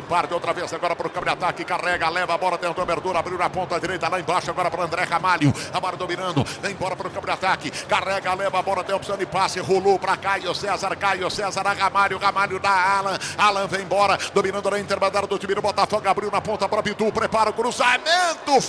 Parde outra vez agora para o campo de ataque, carrega, leva a bola, tentou abertura, abriu na ponta direita, lá embaixo agora para André Ramalho. Ramalho dominando, vem embora para o campo de ataque, carrega, leva a bola, tem opção de passe, rolou para Caio César, a Ramalho, Ramalho da Alan vem embora, dominando na intermediária do time do Botafogo, abriu na ponta para Pitu, prepara o cruzamento,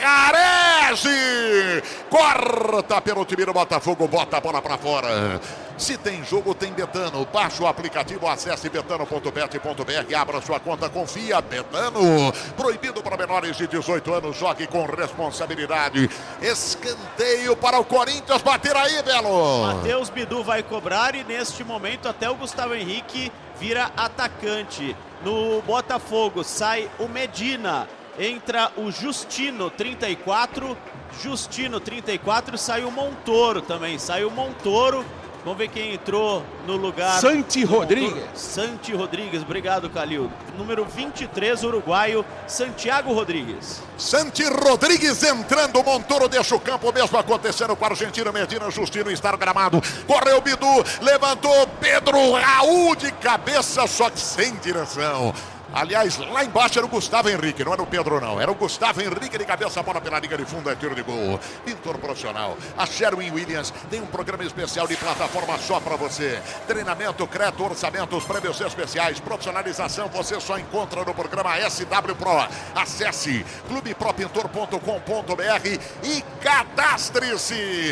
Ferrarese, corta pelo time do Botafogo, bota a bola para fora. Se tem jogo, tem Betano. Baixe o aplicativo, acesse betano.bet.br, abra sua conta, confia. Betano, proibido para menores de 18 anos, jogue com responsabilidade. Escanteio para o Corinthians, bater aí, Belo. Matheus Bidu vai cobrar e neste momento até o Gustavo Henrique vira atacante. No Botafogo sai o Medina, entra o Justino, 34. Justino, 34, sai o Montoro também, sai o Montoro. Vamos ver quem entrou no lugar. Santi Rodrigues. Santi Rodrigues, obrigado, Calil. Número 23, uruguaio, Santiago Rodrigues. Santi Rodrigues entrando, Montoro deixa o campo, mesmo acontecendo com o argentino. Medina, Justino está no gramado. Correu Bidu, levantou Pedro Raul de cabeça, só que sem direção. Aliás, lá embaixo era o Gustavo Henrique, não era o Pedro não, era o Gustavo Henrique de cabeça, bola pela linha de fundo, é tiro de gol. Pintor profissional, a Sherwin Williams tem um programa especial de plataforma só para você. Treinamento, crédito, orçamentos, prêmios especiais, profissionalização, você só encontra no programa SW Pro. Acesse clubepropintor.com.br e cadastre-se.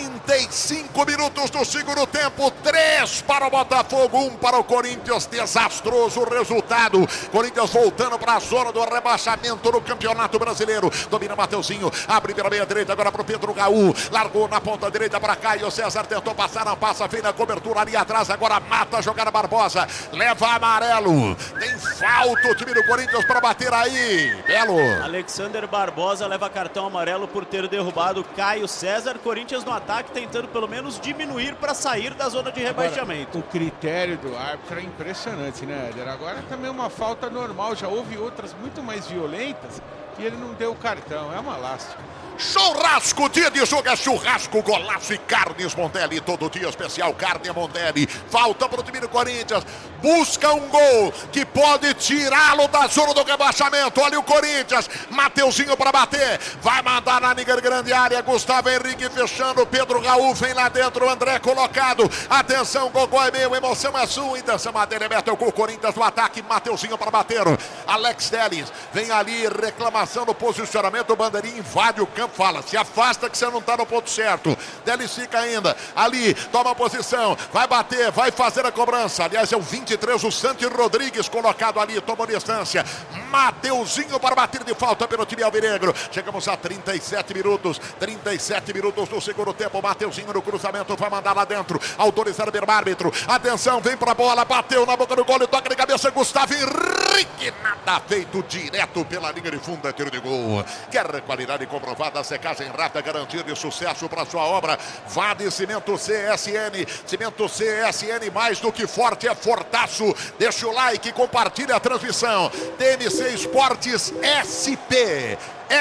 35 minutos do segundo tempo, 3 para o Botafogo, 1 para o Corinthians, desastroso resultado. Corinthians voltando para a zona do rebaixamento no Campeonato Brasileiro. Domina Mateuzinho, abre pela meia direita agora para o Pedro Raul. Largou na ponta direita para Caio César, tentou passar, não passa, fez na cobertura ali atrás, agora mata a jogada Barbosa. Leva amarelo. Tem falta o time do Corinthians para bater aí. Belo. Alexander Barbosa leva cartão amarelo por ter derrubado Caio César. Corinthians no ataque tentando pelo menos diminuir para sair da zona de rebaixamento. Agora, o critério do árbitro é impressionante, né, Éder? Agora também uma falta normal, já houve outras muito mais violentas e ele não deu o cartão, é uma lástima. Churrasco, dia de jogo é churrasco, golaço e carnes Mondelli, todo dia especial, carne Mondelli. Falta para o time do Corinthians, busca um gol que pode tirá-lo da zona do rebaixamento. Olha o Corinthians, Mateuzinho para bater, vai mandar na linha grande área, Gustavo Henrique fechando, Pedro Raul vem lá dentro, André colocado, atenção, Gogó é meu, emoção é sua, intenção dele, mete o gol, Corinthians no ataque, Mateuzinho para bater, Alex Telles vem ali, reclamação no posicionamento, o bandeirinha invade o campo, fala, se afasta que você não está no ponto certo. Delis fica ainda ali, toma a posição, vai bater, vai fazer a cobrança. Aliás, é o 23, o Santi Rodrigues colocado ali, tomou distância. Mateuzinho para bater de falta pelo time alvinegro. Chegamos a 37 minutos do segundo tempo. Mateuzinho no cruzamento, vai mandar lá dentro. Autorizado pelo árbitro. Atenção, vem para a bola, bateu na boca do gol e toca de cabeça. Gustavo Henrique, nada feito, direto pela linha de fundo, é tiro de gol. Quer qualidade comprovada, secagem rápida, garantia de sucesso para sua obra. Vá de Cimento CSN. Cimento CSN, mais do que forte, é fortaço. Deixa o like, compartilha a transmissão. TMC Esportes SP.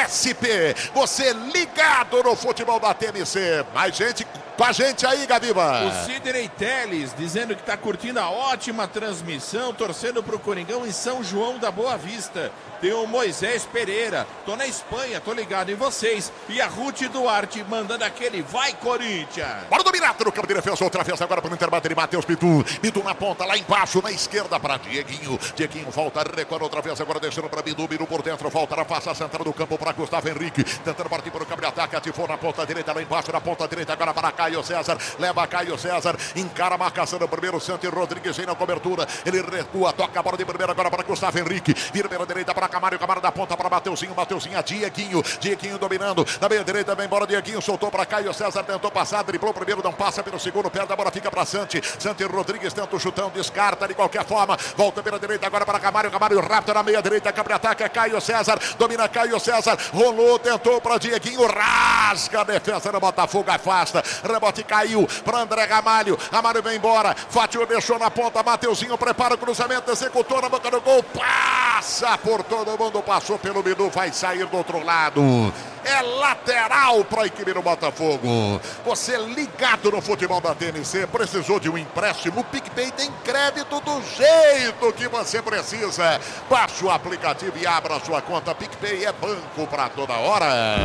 Você ligado no futebol da TMC. Mais gente com a gente aí, Gabiba. O Sidney Teles dizendo que está curtindo a ótima transmissão, torcendo para o Coringão em São João da Boa Vista. Tem o Moisés Pereira, tô na Espanha, tô ligado em vocês. E a Ruth Duarte mandando aquele vai Corinthians. Bora dominar no campo de defesa, outra vez agora para o Interbater de Matheus Pitu. Pitu na ponta, lá embaixo, na esquerda para Dieguinho. Dieguinho volta, recuando outra vez agora, deixando para Bidu. Bidu por dentro, volta na face central do campo para Gustavo Henrique. Tentando partir para o campo de ataque, ativou na ponta direita, lá embaixo, na ponta direita, agora para Caio César. Leva Caio César, encara a marcação do primeiro, Santi Rodrigues vem na cobertura. Ele recua, toca a bola de primeira agora para Gustavo Henrique. Vira pela direita para Camário, Camário da ponta para Mateuzinho, Mateuzinho a Dieguinho dominando, da meia direita vem embora, Dieguinho soltou para Caio César, tentou passar, driblou primeiro, não passa pelo segundo, perde a bola, fica para Santi Rodrigues, tenta o chutão, descarta de qualquer forma, volta pela direita agora para Camário rápido na meia direita, campo de ataque é Caio César, domina Caio César, rolou, tentou para Dieguinho, rasga a defesa do Botafogo, afasta, rebote caiu para André Ramalho vem embora, Fátio deixou na ponta, Mateuzinho prepara o cruzamento, executou na boca do gol, passa passa por todo mundo, passou pelo Bidu, vai sair do outro lado. É lateral para a equipe do Botafogo. Você ligado no futebol da TNC, precisou de um empréstimo? O PicPay tem crédito do jeito que você precisa. Baixe o aplicativo e abra a sua conta. PicPay é banco para toda hora.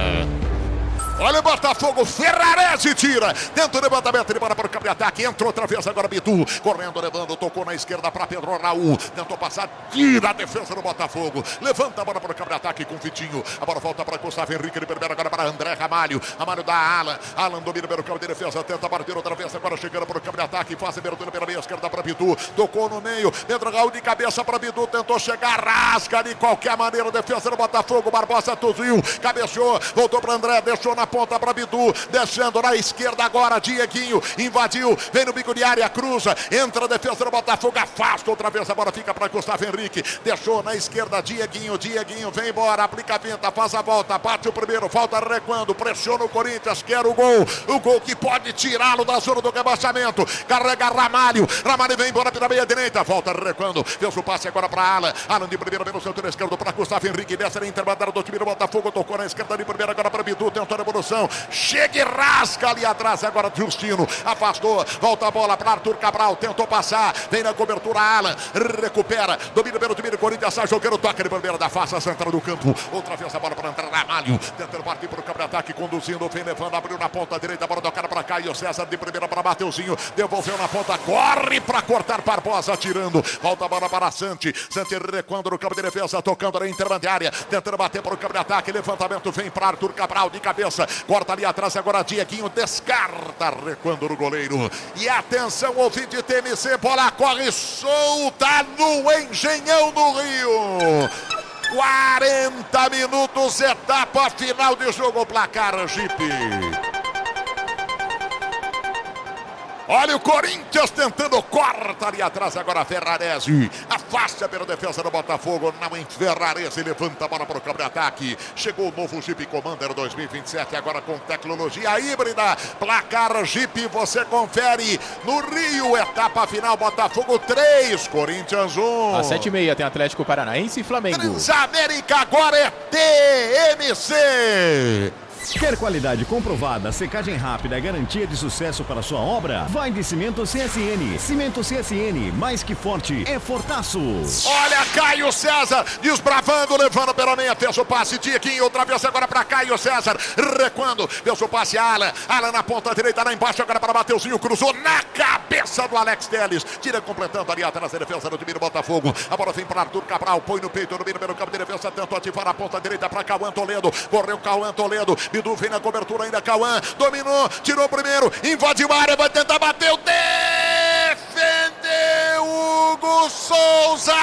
Olha o Botafogo, Ferrarese tira. Dentro do levantamento, ele bora para o campo de ataque. Entrou outra vez agora Bidu. Correndo, levando, tocou na esquerda para Pedro Raul. Tentou passar, tira a defesa do Botafogo. Levanta a bola para o campo de ataque com Vitinho. A bola volta para Gustavo Henrique. Ele primeiro agora para André Ramalho. Ramalho da Alan. Alan domina pelo campo de defesa. Tenta partir outra vez agora chegando para o campo de ataque. Faz abertura pela meia esquerda para Bidu. Tocou no meio. Pedro Raul de cabeça para Bidu. Tentou chegar, rasga de qualquer maneira. Defesa do Botafogo. Barbosa toziu. Cabeceou. Voltou para André. Deixou na ponta para Bidu, descendo na esquerda agora, Dieguinho, invadiu, vem no bico de área, cruza, entra a defesa do Botafogo, afasta outra vez, a bola fica para Gustavo Henrique, deixou na esquerda, Dieguinho, vem embora, aplica a pinta, faz a volta, bate o primeiro, falta recuando, pressiona o Corinthians, quer o gol que pode tirá-lo da zona do rebaixamento, carrega Ramalho vem embora pela meia direita, volta recuando, fez o passe agora para Alan de primeira pelo setor esquerdo para Gustavo Henrique, desce na intermediária do time do Botafogo, tocou na esquerda de primeira agora para Bidu, tentou a evolução, chega e rasga ali atrás agora Justino, afastou, volta a bola para Arthur Cabral, tentou passar, vem na cobertura Alan, recupera, domina pelo time do Corinthians, sai jogando, toca de bandeira da face central do campo, outra vez a bola para entrar Ramalho, tentando partir para o campo de ataque, conduzindo, vem levando, abriu na ponta direita, a bola do cara para Caio César, de primeira para Mateuzinho, devolveu na ponta, corre para cortar Barbosa, tirando, volta a bola para Santi recuando no campo de defesa, tocando na intermediária, tentando bater para o campo de ataque, levantamento vem para Arthur Cabral de cabeça, corta ali atrás agora Dieguinho, descarta, recuando no goleiro. E atenção, ouvinte de TMC, bola corre solta no Engenhão do Rio. 40 minutos, etapa final de jogo, placar Jeep. Olha o Corinthians tentando, corta ali atrás agora Ferrarese, afasta pela defesa do Botafogo, não em Ferrarese, levanta a bola para o campo de ataque, chegou o novo Jeep Commander 2027, agora com tecnologia híbrida, placar Jeep, você confere no Rio, etapa final, Botafogo 3, Corinthians 1. Às 7h30 tem Atlético Paranaense e Flamengo. Transamérica agora é TMC. Quer qualidade comprovada, secagem rápida, garantia de sucesso para sua obra? Vai de Cimento CSN. Cimento CSN, mais que forte, é fortaço. Olha Caio César, desbravando, levando pela meia, fez o passe, Dieguinho, outra vez agora para Caio César, recuando, fez o passe, Alan na ponta direita, lá embaixo agora para Mateuzinho, cruzou na cabeça do Alex Telles, tira completando ali atrás a defesa do time do Botafogo, a bola vem para Arthur Cabral, põe no peito, no pelo campo de defesa, tentou ativar a ponta direita para Cauã Toledo, correu Cauã Toledo, Bidu vem na cobertura ainda, Cauã, dominou, tirou primeiro, invadiu a área, vai tentar bater, defendeu Hugo Souza!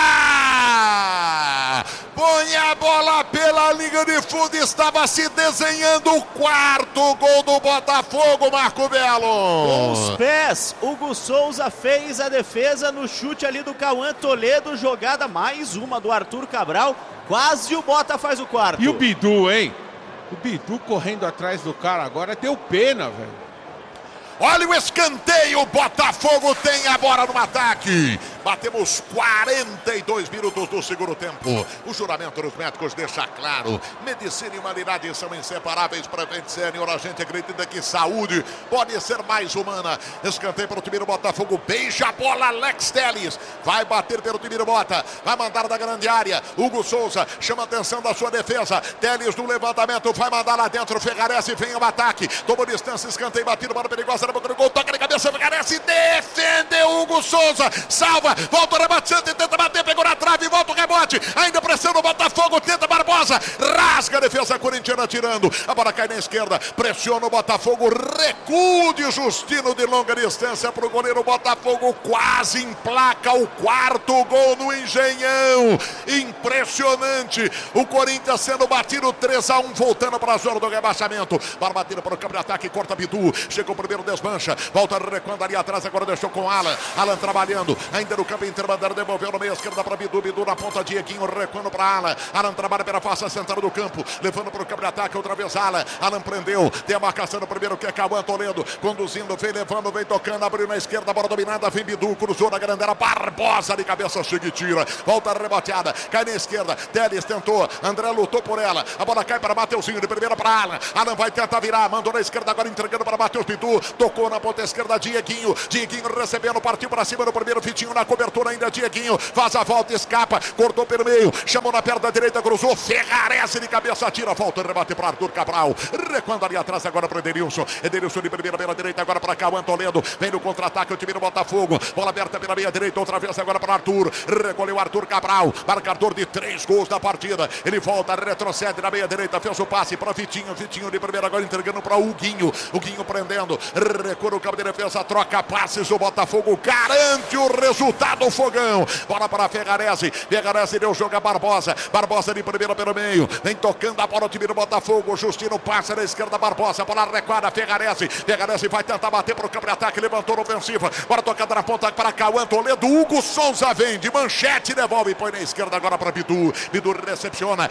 Põe a bola pela linha de fundo, estava se desenhando o quarto gol do Botafogo, Marco Belo. Com os pés, Hugo Souza fez a defesa no chute ali do Cauã Toledo, jogada mais uma do Arthur Cabral, quase o Bota faz o quarto. E o Bidu, hein? O Bidu correndo atrás do cara agora, deu pena, velho. Olha o escanteio, o Botafogo tem a bola no ataque. Batemos 42 minutos do segundo tempo. O juramento dos médicos deixa claro: medicina e humanidade são inseparáveis. Prevent Senior, a gente acredita que saúde pode ser mais humana. Escanteio para o time do Botafogo, beija a bola, Alex Telles. Vai bater pelo time do Bota, vai mandar da grande área. Hugo Souza chama a atenção da sua defesa. Telles no levantamento, vai mandar lá dentro. Ferrarese vem ao ataque, tomou distância, escanteio batido, bola perigosa na boca do gol, toca de cabeça, Ferrarese defendeu Hugo Souza, salva. Volta o rebatante, tenta bater, pegou na trave, volta o rebote, ainda pressiona o Botafogo, tenta Barbosa, rasga a defesa corintiana tirando, a bola cai na esquerda, pressiona o Botafogo, recuo de Justino de longa distância para o goleiro. Botafogo quase emplaca o quarto gol no Engenhão, impressionante, o Corinthians sendo batido 3-1, voltando para a zona do rebaixamento, bola batida para o campo de ataque, corta Bidu, chegou o primeiro, desmancha, volta recuando ali atrás, agora deixou com Alan trabalhando, ainda no campo intermediário, devolveu no meio esquerda para Bidu, Bidu na ponta, Dieguinho recuando para Alan. Alan trabalha pela face central do campo, levando para o campo de ataque, outra vez Alan. Alan prendeu, tem a marcação no primeiro, que é Cauã Toledo, conduzindo, vem levando, vem tocando, abriu na esquerda, bola dominada, vem Bidu, cruzou na grande área, Barbosa de cabeça, chega e tira, volta reboteada, cai na esquerda, Teles tentou, André lutou por ela, a bola cai para Mateuzinho, de primeira para Alan. Alan vai tentar virar, mandou na esquerda, agora entregando para Matheus Bidu, tocou na ponta esquerda, Dieguinho recebendo, partiu para cima no primeiro, Vitinho na cobertura ainda, Dieguinho faz a volta, escapa, cortou pelo meio, chamou na perna direita, cruzou, Ferrarese de cabeça, tira, volta, rebate para Arthur Cabral, recuando ali atrás agora para Edenilson de primeira pela direita, agora para Cauã Toledo, vem no contra-ataque o time do Botafogo, bola aberta pela meia direita, outra vez agora para Arthur, recolheu Arthur Cabral, marcador de 3 gols da partida, ele volta, retrocede na meia direita, fez o passe para Vitinho de primeira, agora entregando para Huguinho prendendo, recua o campo de defesa, troca passes, o Botafogo garante o resultado, o Fogão, bola para Ferrarese deu jogo a Barbosa de primeira pelo meio, vem tocando a bola o time do Botafogo, Justino passa na esquerda, Barbosa, bola recuada, Ferrarese vai tentar bater para o campo de ataque, levantou na ofensiva, bora tocada na ponta para Cauã Toledo, Hugo Souza vem de manchete, devolve, põe na esquerda agora para Bidu recepciona,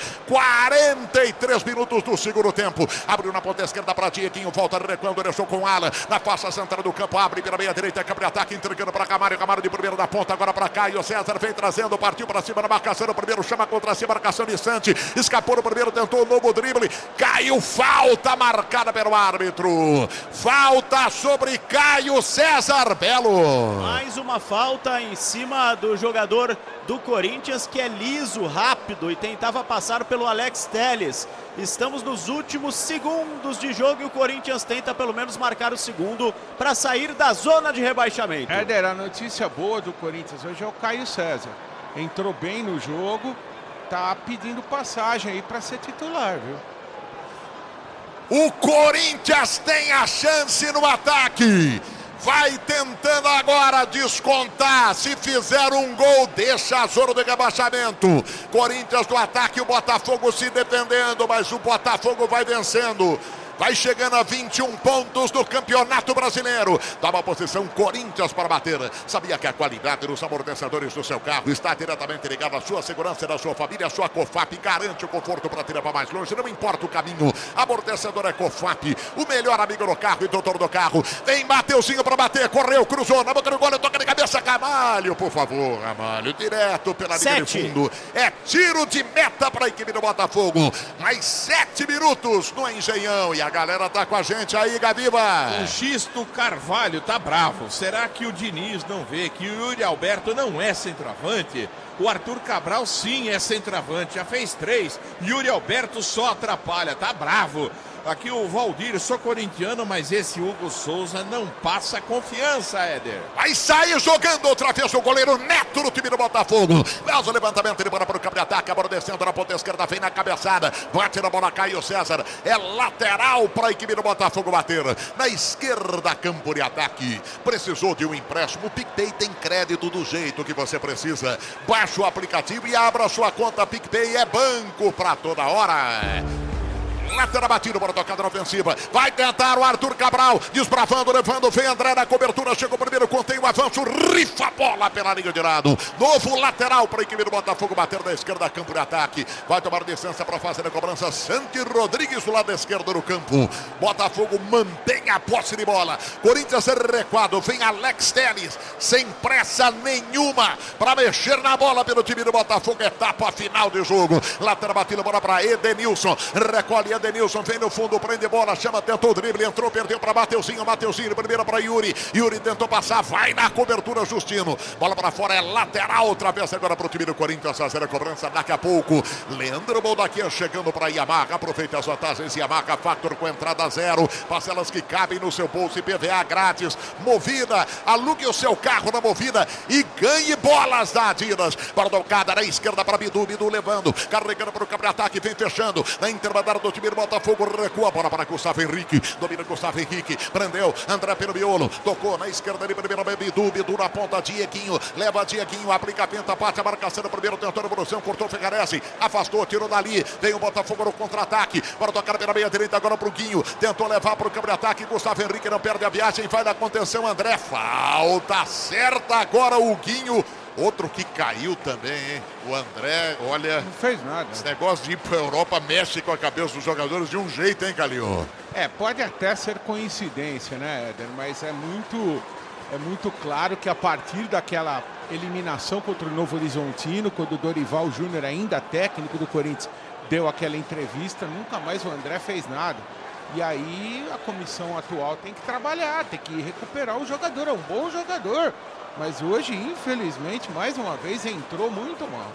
43 minutos do segundo tempo, abriu na ponta esquerda para Dieguinho, volta recuando, deixou com Alan, na faixa central do campo, abre pela meia direita, campo de ataque, entregando para Camário de primeiro da ponta, agora para Caio César, vem trazendo, partiu para cima na marcação, no primeiro chama contra si, marcação de Santi, escapou no primeiro, tentou o novo drible, caiu, falta marcada pelo árbitro, falta sobre Caio César Belo. Mais uma falta em cima do jogador do Corinthians, que é liso, rápido e tentava passar pelo Alex Teles. Estamos nos últimos segundos de jogo e o Corinthians tenta pelo menos marcar o segundo para sair da zona de rebaixamento. Éder, a notícia boa do Corinthians hoje é o Caio César. Entrou bem no jogo, tá pedindo passagem aí para ser titular, viu? O Corinthians tem a chance no ataque. Vai tentando agora descontar. Se fizer um gol, deixa a zona de rebaixamento. Corinthians no ataque, o Botafogo se defendendo, mas o Botafogo vai vencendo. Vai chegando a 21 pontos do Campeonato Brasileiro. Dá uma posição Corinthians para bater. Sabia que a qualidade dos amortecedores do seu carro está diretamente ligada à sua segurança e da sua família? A sua Cofap garante o conforto para tirar para mais longe. Não importa o caminho. Amortecedor é Cofap. O melhor amigo do carro e doutor do carro. Vem Mateuzinho para bater. Correu, cruzou. Na boca do gol, toca de cabeça. Ramalho, por favor. Ramalho, direto pela linha de fundo. É tiro de meta para a equipe do Botafogo. Mais 7 minutos no Engenhão. E a galera tá com a gente aí, Gabiba. O Gisto Carvalho tá bravo. Será que o Diniz não vê que o Yuri Alberto não é centroavante? O Arthur Cabral sim é centroavante, já fez 3. Yuri Alberto só atrapalha, tá bravo. Aqui o Valdir, sou corintiano, mas esse Hugo Souza não passa confiança, Éder. Vai sair jogando outra vez o goleiro Neto no time do Botafogo. Faz o levantamento, ele bora para o campo de ataque, a bola descendo na ponta esquerda, vem na cabeçada, bate na bola, Caio César. É lateral para a equipe do Botafogo bater. Na esquerda, campo de ataque. Precisou de um empréstimo, o PicPay tem crédito do jeito que você precisa. Baixe o aplicativo e abra sua conta PicPay, é banco para toda hora. Lateral batido, bola tocada na ofensiva. Vai tentar o Arthur Cabral, desbravando, levando, vem André na cobertura, chegou primeiro, contém o avanço, rifa a bola pela linha de lado. Novo lateral para a equipe do Botafogo bater da esquerda, campo de ataque. Vai tomar licença para fazer a cobrança. Santi Rodrigues do lado esquerdo do campo. Botafogo mantém a posse de bola. Corinthians recuado, vem Alex Teles, sem pressa nenhuma para mexer na bola pelo time do Botafogo. Etapa final de jogo. Lateral batido, bola para Edenilson, recolhe Edenilson, vem no fundo, prende bola, chama, tentou o drible, entrou, perdeu para Mateuzinho, primeira para Yuri tentou passar, vai na cobertura, Justino, bola para fora, é lateral, outra vez agora para o time do Corinthians fazer a cobrança daqui a pouco. Leandro Baldaquian chegando para Yamaha, aproveita as vantagens, Yamaha Factor com entrada 0, parcelas que cabem no seu bolso e PVA grátis. Movida, alugue o seu carro na Movida e ganhe bolas da Adidas. Bola tocada na esquerda para Bidu levando, carregando para o campo de ataque, vem fechando, na intermediária do time do Botafogo, recua a bola para Gustavo Henrique, domina Gustavo Henrique, prendeu, André pelo miolo, tocou na esquerda ali, primeiro Bidu na ponta, Dieguinho, leva Dieguinho, aplica a penta, bate a marcação no primeiro, tentou a evolução, cortou Ferrarese, afastou, tirou dali, vem o Botafogo no contra-ataque, para tocar pela meia direita agora pro Guinho, tentou levar para o campo de ataque, Gustavo Henrique não perde a viagem, vai na contenção, André, falta certa agora o Guinho, Outro que caiu também, hein? O André, olha... Não fez nada. Esse negócio de ir pra Europa mexe com a cabeça dos jogadores de um jeito, hein, Calil? Pode até ser coincidência, né, Éder? Mas é muito claro que a partir daquela eliminação contra o Novo Horizontino, quando o Dorival Júnior, ainda técnico do Corinthians, deu aquela entrevista, nunca mais o André fez nada. E aí a comissão atual tem que trabalhar, tem que recuperar o jogador, é um bom jogador. Mas hoje, infelizmente, mais uma vez, entrou muito mal.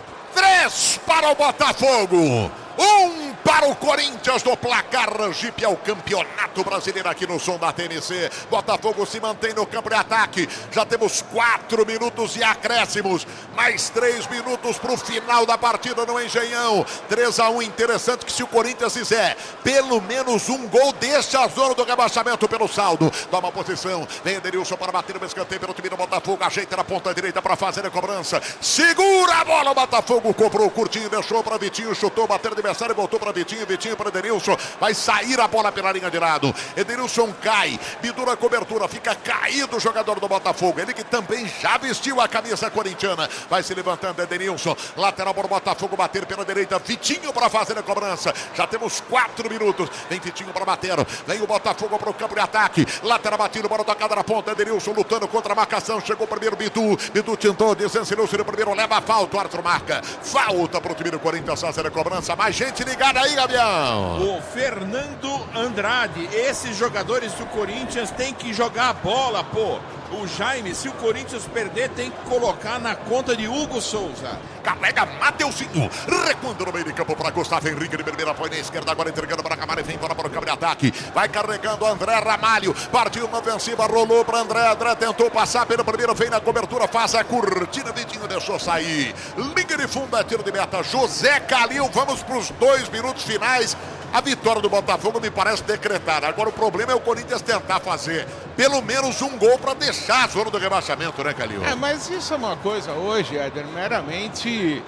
3 para o Botafogo, 1 para o Corinthians no placar. Jeep é o campeonato brasileiro aqui no som da TNC. Botafogo se mantém no campo de ataque. Já temos 4 minutos de acréscimos, mais 3 minutos para o final da partida no Engenhão. 3-1, interessante que se o Corinthians fizer pelo menos um gol, deixa a zona do rebaixamento pelo saldo. Toma posição, vem Edenilson para bater no escanteio pelo time do Botafogo, ajeita na ponta direita para fazer a cobrança, segura a bola, o Botafogo cobrou, curtinho, deixou para Vitinho, chutou, bateu no adversário, voltou para Vitinho, Vitinho para Edenilson, vai sair a bola pela linha de lado. Edenilson cai, Bidu na cobertura, fica caído o jogador do Botafogo, ele que também já vestiu a camisa corintiana, vai se levantando Edenilson, lateral para o Botafogo bater pela direita, Vitinho para fazer a cobrança, já temos 4 minutos, vem Vitinho para bater, vem o Botafogo para o campo de ataque, lateral batido, bola tocada na ponta, Edenilson lutando contra a marcação, chegou o primeiro Bidu tentou, desensinou-se no primeiro, leva a falta, o árbitro marca, falta para o time do Corinthians fazer a cobrança, mais gente ligada aí, Gabriel. O Fernando Andrade, esses jogadores do Corinthians têm que jogar a bola, pô. O Jaime, se o Corinthians perder, tem que colocar na conta de Hugo Souza. Carrega Mateuzinho, recuando no meio de campo para Gustavo Henrique, de primeira foi na esquerda, agora entregando para Camargo, vem para o campo de ataque, vai carregando André Ramalho, partiu uma ofensiva, rolou para André tentou passar pelo primeiro, vem na cobertura, faz a cortina, Vitinho deixou sair, liga de fundo, é tiro de meta, José Calil, vamos para os 2 minutos finais. A vitória do Botafogo me parece decretada. Agora o problema é o Corinthians tentar fazer pelo menos um gol para deixar a zona do rebaixamento, né, Calil? Mas isso é uma coisa hoje, Éder, meramente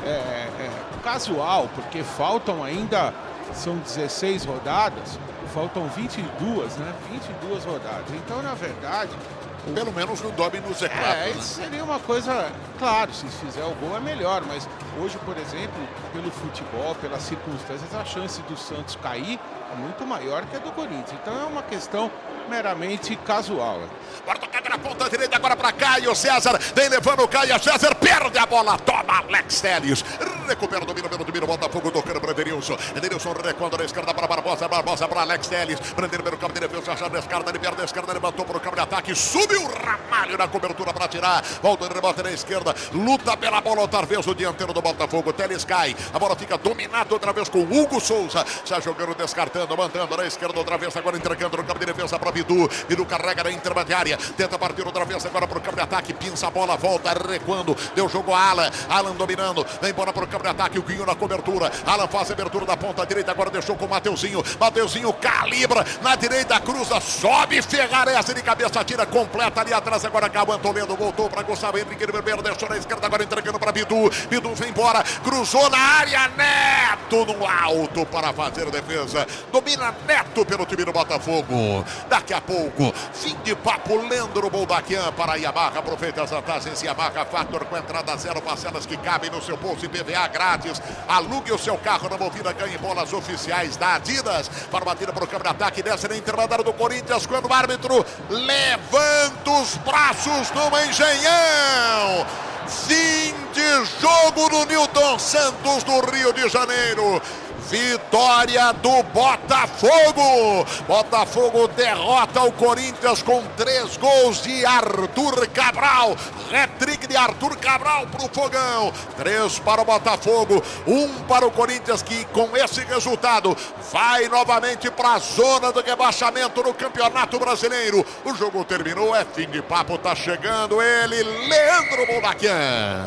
casual, porque faltam ainda, são 16 rodadas, faltam 22, né? 22 rodadas. Então, na verdade... Pelo menos não dorme no Z4. Isso seria uma coisa, claro, se fizer o gol é melhor, mas hoje, por exemplo, pelo futebol, pelas circunstâncias, a chance do Santos cair é muito maior que a do Corinthians. Então é uma questão meramente casual. Bora tocada na ponta direita agora para Caio César, vem levando o Caio César, perde a bola, toma Alex Telles, recupera o domínio pelo domínio, Botafogo tocando para Edenilson, recuando na esquerda para Barbosa para Alex Telles, prendendo pelo campo de defesa, achando a esquerda, ele perde a esquerda, levantou para o campo de ataque, subiu o Ramalho na cobertura para tirar, volta de rebote na esquerda, luta pela bola outra vez o dianteiro do Botafogo, Telles cai, a bola fica dominada outra vez com Hugo Souza, já jogando, descartando, mandando na esquerda outra vez, agora entregando no campo de defesa para Bidu carrega na intermediária, tenta partir outra vez agora para o campo de ataque, pinça a bola, volta recuando, deu jogo a Alan dominando, vem embora para o campo de ataque, o Guinho na cobertura, Alan faz a abertura da ponta direita, agora deixou com o Mateuzinho calibra, na direita cruza, sobe Ferrarese de cabeça, tira completa ali atrás, agora acabou Toledo, voltou para Gustavo Henrique de primeiro, deixou na esquerda, agora entregando para Bidu vem embora, cruzou na área, Neto no alto para fazer a defesa, domina Neto pelo time do Botafogo, daqui a pouco, fim de papo, Leandro Boldaquian para Yamaha, aproveita as vantagens Yamaha Factor com entrada 0, parcelas que cabem no seu bolso e PVA grátis, alugue o seu carro na Movida, ganhe bolas oficiais da Adidas, para batida para o campo de ataque, desce na intermediária do Corinthians, quando o árbitro levanta os braços no Engenhão, fim de jogo no Newton Santos do Rio de Janeiro. Vitória do Botafogo. Botafogo derrota o Corinthians com 3 gols de Arthur Cabral. Hat-trick de Arthur Cabral para o Fogão. 3 para o Botafogo, 1 para o Corinthians, que com esse resultado vai novamente para a zona do rebaixamento no Campeonato Brasileiro. O jogo terminou, é fim de papo, tá chegando ele, Leandro Boldaquian.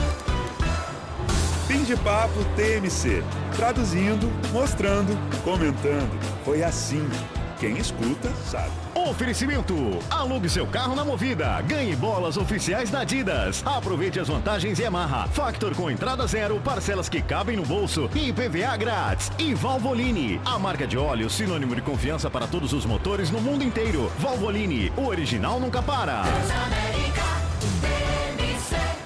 Fim de papo TMC. Traduzindo, mostrando, comentando. Foi assim. Quem escuta, sabe. Oferecimento. Alugue seu carro na Movida. Ganhe bolas oficiais da Adidas. Aproveite as vantagens Yamaha. Factor com entrada 0, parcelas que cabem no bolso e PVA grátis. E Valvoline, a marca de óleo sinônimo de confiança para todos os motores no mundo inteiro. Valvoline, o original nunca para. Transamérica, TMC.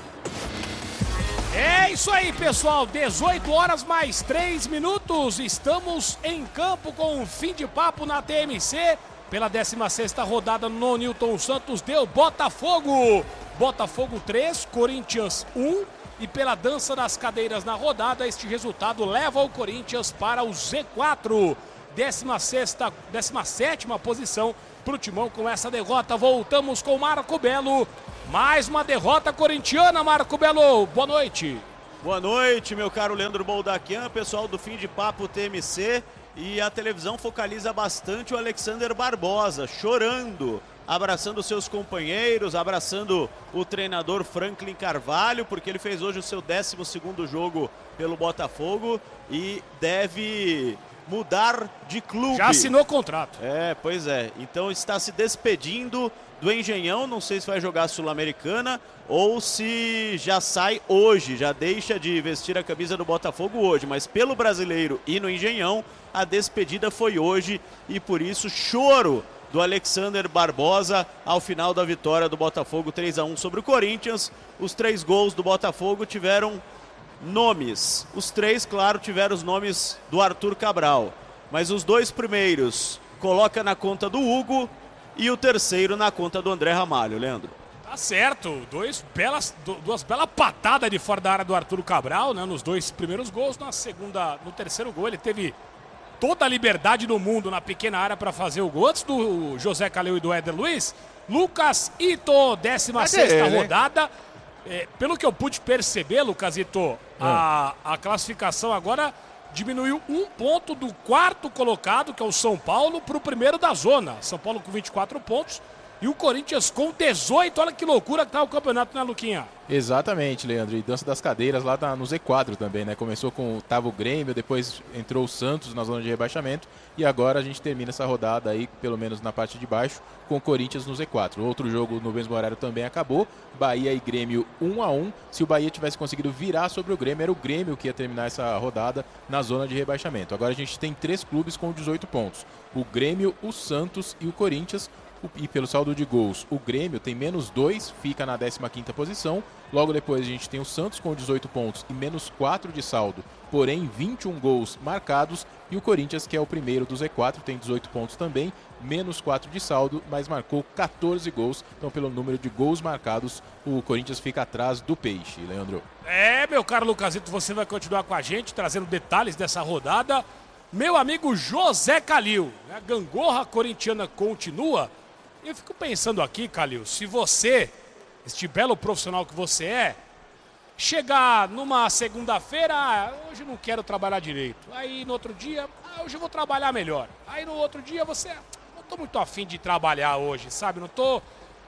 É isso aí, pessoal. 18 horas mais 3 minutos. Estamos em campo com o fim de papo na TMC. Pela 16ª rodada no Newton Santos deu Botafogo. Botafogo 3, Corinthians 1. E pela dança das cadeiras na rodada, este resultado leva o Corinthians para o Z4. 17ª posição para o Timão com essa derrota. Voltamos com Marco Belo. Mais uma derrota corintiana, Marco Belo. Boa noite. Boa noite, meu caro Leandro Boldaquian, pessoal do Fim de Papo TMC. E a televisão focaliza bastante o Alexander Barbosa, chorando, abraçando seus companheiros, abraçando o treinador Franklin Carvalho, porque ele fez hoje o seu 12º jogo pelo Botafogo e deve mudar de clube. Já assinou contrato. Pois é. Então está se despedindo do Engenhão, não sei se vai jogar a Sul-Americana ou se já sai hoje, já deixa de vestir a camisa do Botafogo hoje, mas pelo Brasileiro e no Engenhão, a despedida foi hoje e por isso choro do Alexander Barbosa ao final da vitória do Botafogo 3-1 sobre o Corinthians. Os 3 gols do Botafogo tiveram nomes. Os 3, claro, tiveram os nomes do Arthur Cabral, mas os 2 primeiros coloca na conta do Hugo e o terceiro na conta do André Ramalho, Leandro. Tá certo, duas belas patadas de fora da área do Arthur Cabral, né, nos 2 primeiros gols. No terceiro gol ele teve toda a liberdade do mundo na pequena área para fazer o gol. Antes do José Calil e do Éder Luiz, Lucas Ito, 16ª rodada. Pelo que eu pude perceber, Lucas Ito, a classificação agora diminuiu 1 ponto do 4º colocado, que é o São Paulo, para o primeiro da zona. São Paulo com 24 pontos e o Corinthians com 18. Olha que loucura que tá o campeonato, né, Luquinha? Exatamente, Leandro. E dança das cadeiras lá no Z4 também, né? Começou tava o Grêmio, depois entrou o Santos na zona de rebaixamento e agora a gente termina essa rodada aí, pelo menos na parte de baixo, com o Corinthians no Z4. Outro jogo no mesmo horário também acabou, Bahia e Grêmio 1-1. Se o Bahia tivesse conseguido virar sobre o Grêmio, era o Grêmio que ia terminar essa rodada na zona de rebaixamento. Agora a gente tem 3 clubes com 18 pontos. O Grêmio, o Santos e o Corinthians. E pelo saldo de gols, o Grêmio tem -2, fica na 15ª posição. Logo depois a gente tem o Santos com 18 pontos e -4 de saldo, porém 21 gols marcados. E o Corinthians, que é o primeiro do Z4, tem 18 pontos também, -4 de saldo, mas marcou 14 gols. Então pelo número de gols marcados, o Corinthians fica atrás do Peixe, Leandro. Meu caro Lucasito, você vai continuar com a gente, trazendo detalhes dessa rodada. Meu amigo José Calil, a gangorra corintiana continua. Eu fico pensando aqui, Calil, se você, este belo profissional que você é, chegar numa segunda-feira, hoje não quero trabalhar direito. Aí no outro dia, hoje eu vou trabalhar melhor. Aí no outro dia você, não tô muito afim de trabalhar hoje, sabe? Não tô...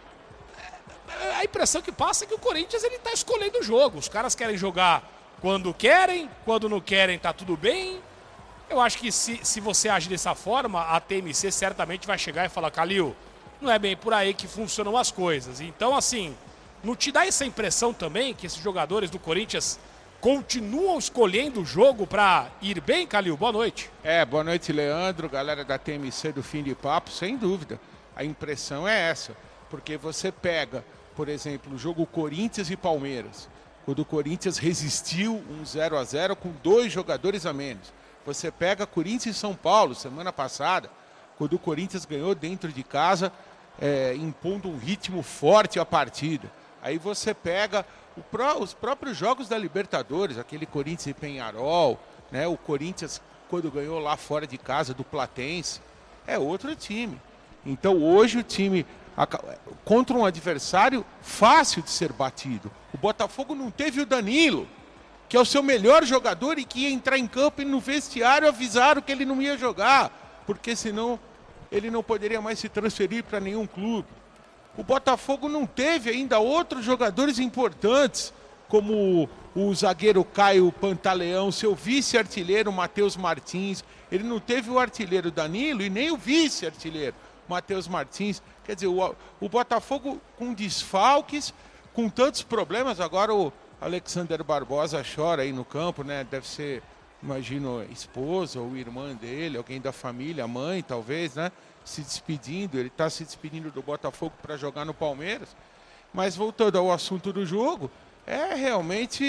A impressão que passa é que o Corinthians ele tá escolhendo o jogo. Os caras querem jogar quando querem, quando não querem tá tudo bem. Eu acho que se você agir dessa forma, a TMC certamente vai chegar e falar, Calil, não é bem por aí que funcionam as coisas. Então, assim, não te dá essa impressão também que esses jogadores do Corinthians continuam escolhendo o jogo para ir bem, Calil? Boa noite. Boa noite, Leandro, galera da TMC do Fim de Papo, sem dúvida. A impressão é essa, porque você pega, por exemplo, o jogo Corinthians e Palmeiras, quando o Corinthians resistiu 0-0 com 2 jogadores a menos. Você pega Corinthians e São Paulo, semana passada, quando o Corinthians ganhou dentro de casa, impondo um ritmo forte à partida. Aí você pega os próprios jogos da Libertadores, aquele Corinthians e Peñarol, né? O Corinthians, quando ganhou lá fora de casa do Platense, é outro time. Então hoje o time, contra um adversário fácil de ser batido. O Botafogo não teve o Danilo, que é o seu melhor jogador e que ia entrar em campo e no vestiário avisaram que ele não ia jogar, porque senão ele não poderia mais se transferir para nenhum clube. O Botafogo não teve ainda outros jogadores importantes, como o zagueiro Caio Pantaleão, seu vice-artilheiro Matheus Martins. Ele não teve o artilheiro Danilo e nem o vice-artilheiro Matheus Martins. Quer dizer, o Botafogo com desfalques, com tantos problemas. Agora o Alexander Barbosa chora aí no campo, né? Deve ser, imagino, esposa ou irmã dele, alguém da família, mãe talvez, né? Se despedindo, ele está se despedindo do Botafogo para jogar no Palmeiras. Mas voltando ao assunto do jogo, realmente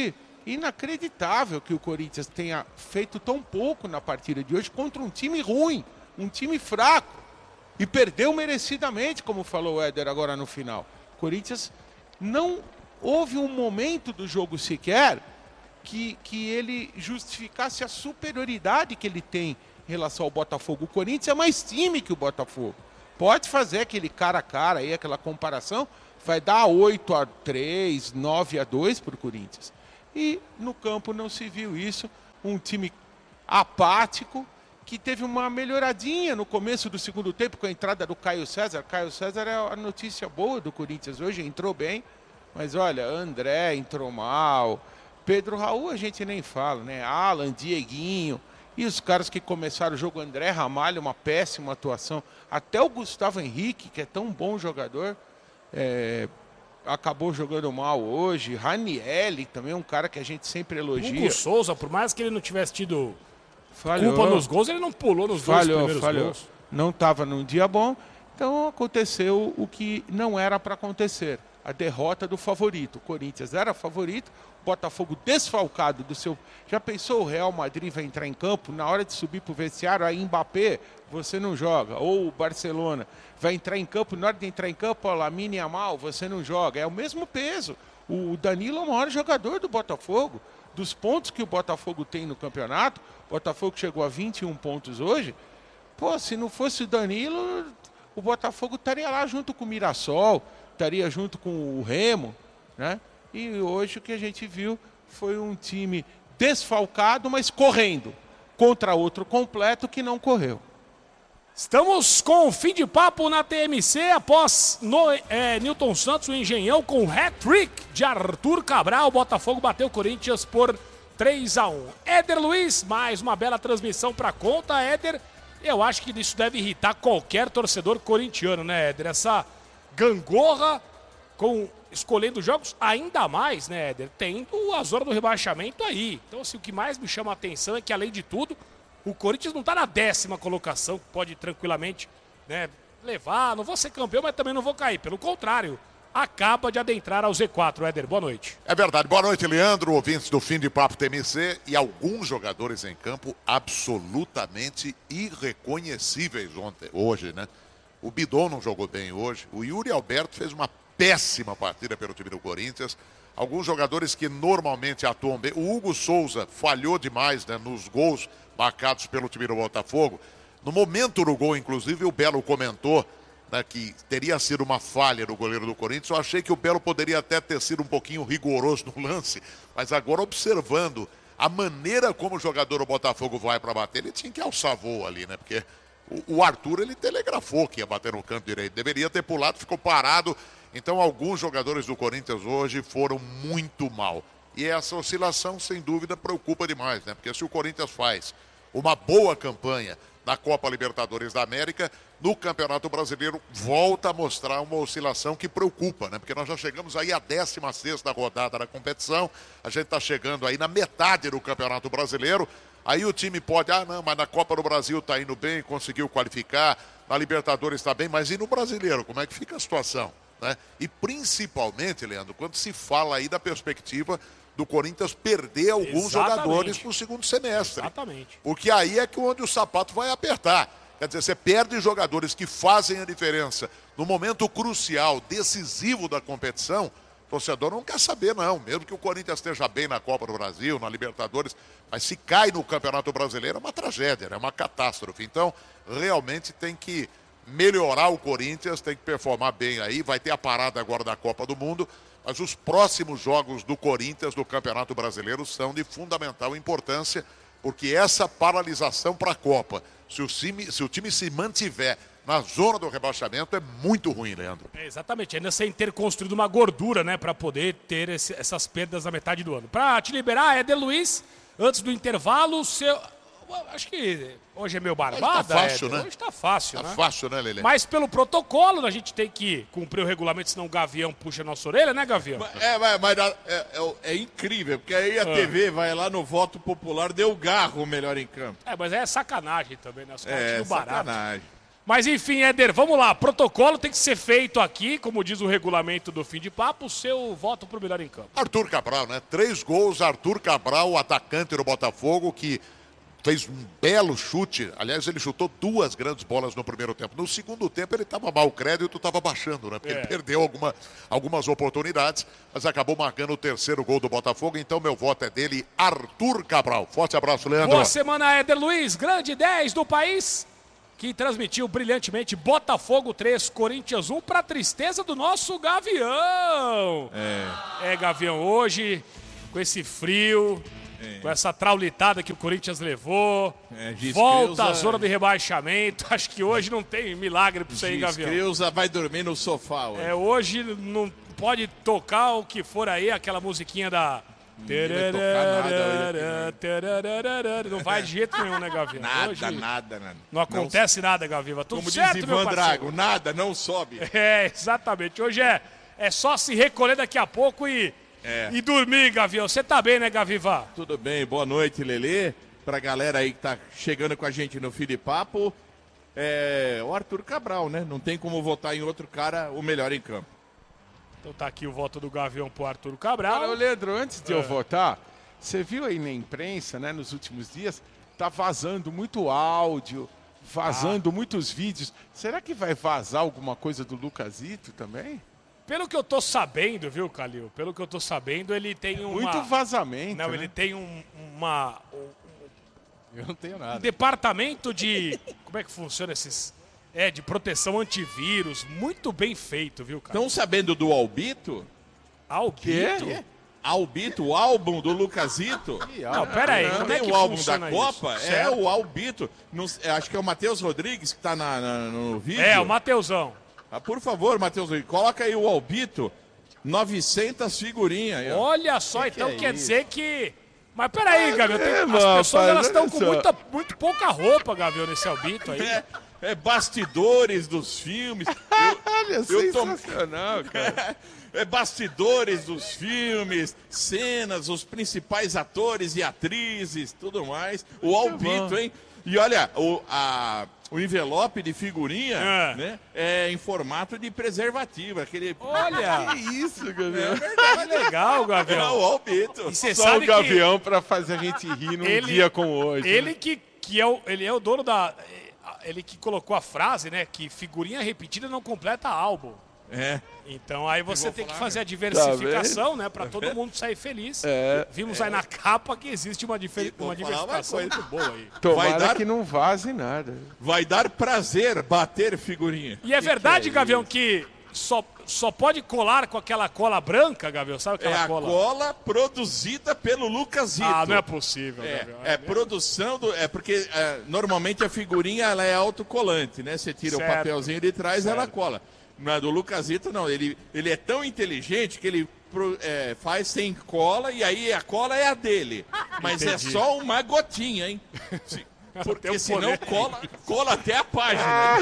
inacreditável que o Corinthians tenha feito tão pouco na partida de hoje contra um time ruim, um time fraco. E perdeu merecidamente, como falou o Éder agora no final. O Corinthians não houve um momento do jogo sequer que ele justificasse a superioridade que ele tem em relação ao Botafogo. O Corinthians é mais time que o Botafogo. Pode fazer aquele cara a cara aí, aquela comparação, vai dar 8-3, 9-2 para o Corinthians. E no campo não se viu isso. Um time apático, que teve uma melhoradinha no começo do segundo tempo com a entrada do Caio César. Caio César é a notícia boa do Corinthians hoje, entrou bem. Mas olha, André entrou mal. Pedro Raul a gente nem fala, né? Alan, Dieguinho. E os caras que começaram o jogo, André Ramalho, uma péssima atuação. Até o Gustavo Henrique, que é tão bom jogador, acabou jogando mal hoje. Ranielli também, um cara que a gente sempre elogia. Hugo Souza, por mais que ele não tivesse tido culpa nos gols, ele não pulou nos dois primeiros gols. Não estava num dia bom, então aconteceu o que não era para acontecer. A derrota do favorito. O Corinthians era favorito, o Botafogo desfalcado do seu... Já pensou o Real Madrid vai entrar em campo, na hora de subir para o vestiário, aí Mbappé, você não joga. Ou o Barcelona vai entrar em campo, na hora de entrar em campo, a Lamine Yamal, você não joga. É o mesmo peso. O Danilo é o maior jogador do Botafogo. Dos pontos que o Botafogo tem no campeonato, o Botafogo chegou a 21 pontos hoje. Pô, se não fosse o Danilo, o Botafogo estaria lá junto com o Mirassol, estaria junto com o Remo, né? E hoje o que a gente viu foi um time desfalcado, mas correndo, contra outro completo que não correu. Estamos com o fim de papo na TMC, após Nilton Santos, o Engenhão, com hat-trick de Arthur Cabral. O Botafogo bateu o Corinthians por 3-1. Éder Luiz, mais uma bela transmissão para conta, Éder. Eu acho que isso deve irritar qualquer torcedor corintiano, né, Éder? Essa gangorra escolhendo jogos, ainda mais, né, Éder? Tendo a zona do rebaixamento aí. Então, assim, o que mais me chama a atenção é que, além de tudo, o Corinthians não está na 10ª colocação, que pode tranquilamente, né, levar. Não vou ser campeão, mas também não vou cair. Pelo contrário, acaba de adentrar ao Z4. Éder, boa noite. É verdade. Boa noite, Leandro, ouvintes do Fim de Papo TMC, e alguns jogadores em campo absolutamente irreconhecíveis hoje, né? O Bidon não jogou bem hoje. O Yuri Alberto fez uma péssima partida pelo time do Corinthians. Alguns jogadores que normalmente atuam bem. O Hugo Souza falhou demais, né, nos gols marcados pelo time do Botafogo. No momento do gol, inclusive, o Belo comentou, né, que teria sido uma falha do goleiro do Corinthians. Eu achei que o Belo poderia até ter sido um pouquinho rigoroso no lance, mas agora observando a maneira como o jogador do Botafogo vai para bater, ele tinha que alçar voo ali, né? Porque o Arthur, ele telegrafou que ia bater no canto direito. Deveria ter pulado, ficou parado. Então, alguns jogadores do Corinthians hoje foram muito mal. E essa oscilação, sem dúvida, preocupa demais, né? Porque se o Corinthians faz uma boa campanha na Copa Libertadores da América, no Campeonato Brasileiro volta a mostrar uma oscilação que preocupa, né? Porque nós já chegamos aí à 16ª rodada da competição, a gente está chegando aí na metade do Campeonato Brasileiro, aí o time pode, mas na Copa do Brasil está indo bem, conseguiu qualificar, na Libertadores está bem, mas e no Brasileiro, como é que fica a situação? Né? E principalmente, Leandro, quando se fala aí da perspectiva do Corinthians perder alguns jogadores para o segundo semestre. Exatamente. Porque aí é que onde o sapato vai apertar. Quer dizer, você perde jogadores que fazem a diferença no momento crucial, decisivo da competição. O torcedor não quer saber, não. Mesmo que o Corinthians esteja bem na Copa do Brasil, na Libertadores, mas se cai no Campeonato Brasileiro é uma tragédia, é uma catástrofe. Então, realmente tem que melhorar o Corinthians, tem que performar bem aí. Vai ter a parada agora da Copa do Mundo, mas os próximos jogos do Corinthians do Campeonato Brasileiro são de fundamental importância, porque essa paralisação para a Copa, se o time se mantiver na zona do rebaixamento, é muito ruim, Leandro. Exatamente, ainda sem ter construído uma gordura, né, para poder ter essas perdas na metade do ano. Para te liberar, Éder Luiz, antes do intervalo, acho que hoje é meu barbada, tá fácil, Éder. né? Hoje tá fácil, né? Tá fácil, né, Lelê? Mas pelo protocolo, a gente tem que cumprir o regulamento, senão o Gavião puxa a nossa orelha, né, Gavião? É incrível, porque aí a TV vai lá no voto popular, deu garro o melhor em campo. Mas é sacanagem também, né? Os caras tiram barato. Sacanagem. Mas enfim, Éder, vamos lá. Protocolo tem que ser feito aqui, como diz o regulamento do Fim de Papo. O seu voto pro melhor em campo. Arthur Cabral, né? 3 gols, Arthur Cabral, o atacante do Botafogo, que fez um belo chute. Aliás, ele chutou 2 grandes bolas no primeiro tempo. No segundo tempo, ele estava mal, o crédito estava baixando, né? Porque ele perdeu algumas oportunidades, mas acabou marcando o 3º gol do Botafogo. Então, meu voto é dele, Arthur Cabral. Forte abraço, Leandro. Boa semana, Éder Luiz, grande 10 do país, que transmitiu brilhantemente Botafogo 3, Corinthians 1, para tristeza do nosso Gavião. Gavião, hoje, com esse frio, com essa traulitada que o Corinthians levou, volta à zona de rebaixamento. Acho que hoje não tem milagre para você aí, Gavião. Creuza vai dormir no sofá hoje. Hoje não pode tocar o que for aí, aquela musiquinha da... Não vai de jeito nenhum, né, Gavião? Nada. Não acontece nada, Gaviva. Tudo Como certo, diz meu Ivan parceiro? Drago, nada, não sobe. Exatamente. Hoje é só se recolher daqui a pouco e dormir, Gavião. Você tá bem, né, Gaviva? Tudo bem, boa noite, Lelê. Pra galera aí que tá chegando com a gente no Fim de Papo, o Arthur Cabral, né? Não tem como votar em outro cara o melhor em campo. Então tá aqui o voto do Gavião pro Arthur Cabral. Cara, Leandro, antes de eu votar, você viu aí na imprensa, né, nos últimos dias, tá vazando muito áudio, vazando muitos vídeos. Será que vai vazar alguma coisa do Lucasito também? Pelo que eu tô sabendo, viu, Calil? Pelo que eu tô sabendo, ele tem muito vazamento. Não, né? ele tem Eu não tenho nada. departamento de... Como é que funciona esses... de proteção antivírus, muito bem feito, viu, cara? Estão sabendo do Albito? Albito? Albito, o álbum do Lucasito. Não, pera aí, como é que o álbum da funciona Copa? isso? É o Albito. Acho que é o Matheus Rodrigues que tá no vídeo. O Mateusão. Por favor, Matheus Rodrigues, coloca aí o Albito. 900 figurinhas. Aí, ó. Olha só, então quer dizer que... Mas peraí, Gavião, as mano, pessoas elas estão olha com só. muito pouca roupa, Gavião, nesse Albito aí. Bastidores dos filmes. Olha, sensacional, cara. Bastidores dos filmes, cenas, os principais atores e atrizes, tudo mais. O Albito, hein? E olha, o envelope de figurinha, né, é em formato de preservativo. Olha! Que isso, Gavião. Que legal, Gavião. É o Albito. E você Só sabe o Gavião pra fazer a gente rir num dia como hoje. Ele ele é o dono da... Ele que colocou a frase, né? Que figurinha repetida não completa álbum. Então aí você tem que fazer a diversificação, né? Pra todo mundo sair feliz. Vimos aí na capa que existe uma diversificação muito boa aí. Tomara que não vaze nada. Vai dar prazer bater figurinha. E é verdade, Gavião, que só pode colar com aquela cola branca, Gavião? Sabe aquela cola? É a cola produzida pelo Lucasito. Não é possível, Gavião. Produção do... porque normalmente a figurinha ela é autocolante, né? Você tira o papelzinho de trás e ela cola. Mas do Lucasito, não. Ele é tão inteligente que ele faz sem cola e aí a cola é a dele. Mas é só uma gotinha, hein? Porque senão cola até a página.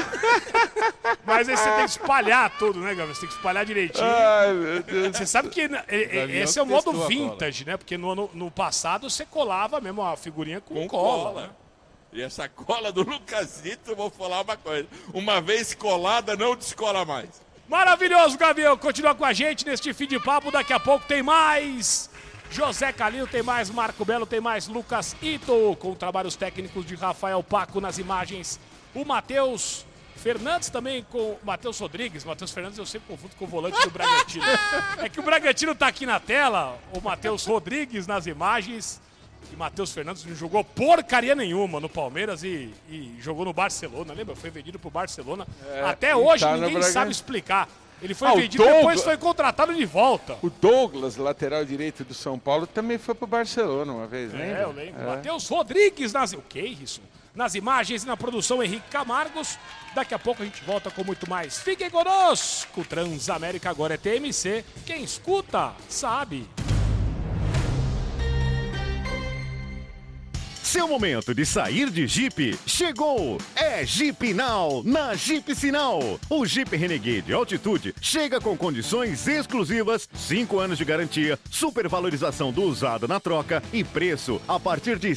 Mas aí você tem que espalhar tudo, né, Gavião? Você tem que espalhar direitinho. Ai, meu Deus. Você sabe que esse é o modo vintage, né? Porque no passado você colava mesmo a figurinha com cola. Né? E essa cola do Lucasito, vou falar uma coisa. Uma vez colada, não descola mais. Maravilhoso, Gavião. Continua com a gente neste Fim de Papo. Daqui a pouco tem mais José Calil, tem mais Marco Belo, tem mais Lucas Ito, com trabalhos técnicos de Rafael Paco nas imagens. O Matheus Fernandes também com o Matheus Rodrigues. Matheus Fernandes eu sempre confundo com o volante do Bragantino. É que o Bragantino tá aqui na tela, o Matheus Rodrigues nas imagens. E Matheus Fernandes não jogou porcaria nenhuma no Palmeiras e jogou no Barcelona, lembra? Foi vendido pro Barcelona. Até hoje ninguém sabe explicar. Ele foi vendido, depois foi contratado de volta. O Douglas, lateral direito do São Paulo, também foi pro Barcelona uma vez, né? Eu lembro. Matheus Rodrigues nas... O que é isso? Nas imagens e na produção, Henrique Camargos. Daqui a pouco a gente volta com muito mais. Fiquem conosco. Transamérica agora é TMC. Quem escuta, sabe. Seu momento de sair de Jeep chegou! É Jeep Now, na Jeep Sinal. O Jeep Renegade Altitude chega com condições exclusivas, 5 anos de garantia, supervalorização do usado na troca e preço a partir de R$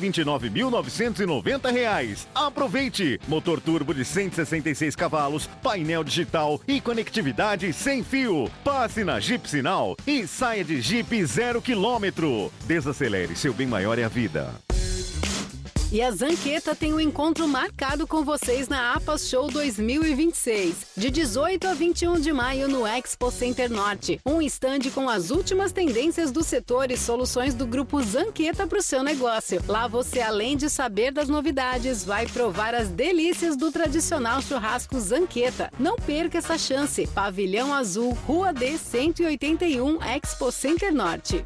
129.990. Aproveite! Motor turbo de 166 cavalos, painel digital e conectividade sem fio. Passe na Jeep Sinal e saia de Jeep 0 km. Desacelere, seu bem maior é a vida. E a Zanqueta tem um encontro marcado com vocês na APAS Show 2026, de 18 a 21 de maio no Expo Center Norte. Um estande com as últimas tendências do setor e soluções do grupo Zanqueta para o seu negócio. Lá você, além de saber das novidades, vai provar as delícias do tradicional churrasco Zanqueta. Não perca essa chance. Pavilhão Azul, Rua D 181, Expo Center Norte.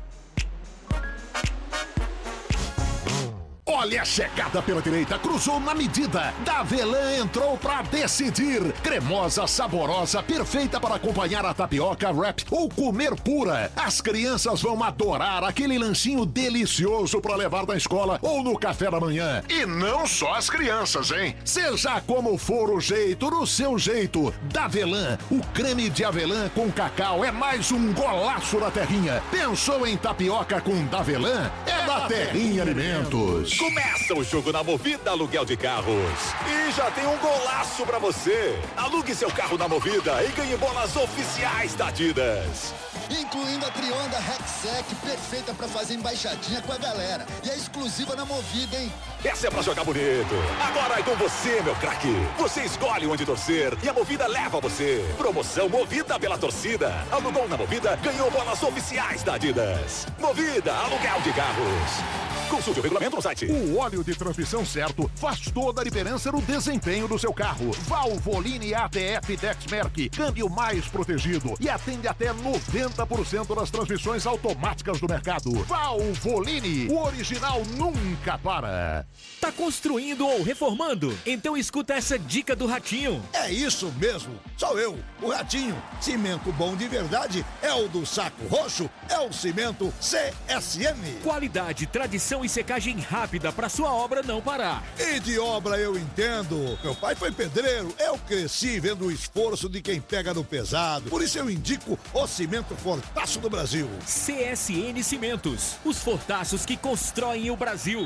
Olha a chegada pela direita, cruzou na medida. Davelan entrou pra decidir. Cremosa, saborosa, perfeita para acompanhar a tapioca, wrap ou comer pura. As crianças vão adorar aquele lanchinho delicioso para levar na escola ou no café da manhã. E não só as crianças, hein? Seja como for o jeito, no seu jeito. Davelan, o creme de avelã com cacau é mais um golaço da Terrinha. Pensou em tapioca com Davelan? É da Terrinha Alimentos. Começa o jogo na Movida Aluguel de Carros. E já tem um golaço pra você. Alugue seu carro na Movida e ganhe bolas oficiais da Adidas. Incluindo a Trionda Rexec, perfeita pra fazer embaixadinha com a galera. E é exclusiva na Movida, hein? Essa é pra jogar bonito. Agora é com você, meu craque. Você escolhe onde torcer e a Movida leva você. Promoção Movida pela torcida. Alugou na Movida, ganhou bolas oficiais da Adidas. Movida Aluguel de Carros. Consulte o regulamento no site. O óleo de transmissão certo faz toda a diferença no desempenho do seu carro. Valvoline ATF Dexmerc, câmbio mais protegido e atende até 90% das transmissões automáticas do mercado. Valvoline, o original nunca para. Tá construindo ou reformando? Então escuta essa dica do Ratinho. É isso mesmo, sou eu, o Ratinho. Cimento bom de verdade é o do Saco Roxo, é o cimento CSM. Qualidade, tradição e secagem rápida para sua obra não parar. E de obra eu entendo. Meu pai foi pedreiro, eu cresci vendo o esforço de quem pega no pesado. Por isso eu indico o cimento Fortaço do Brasil. CSN Cimentos, os fortaços que constroem o Brasil.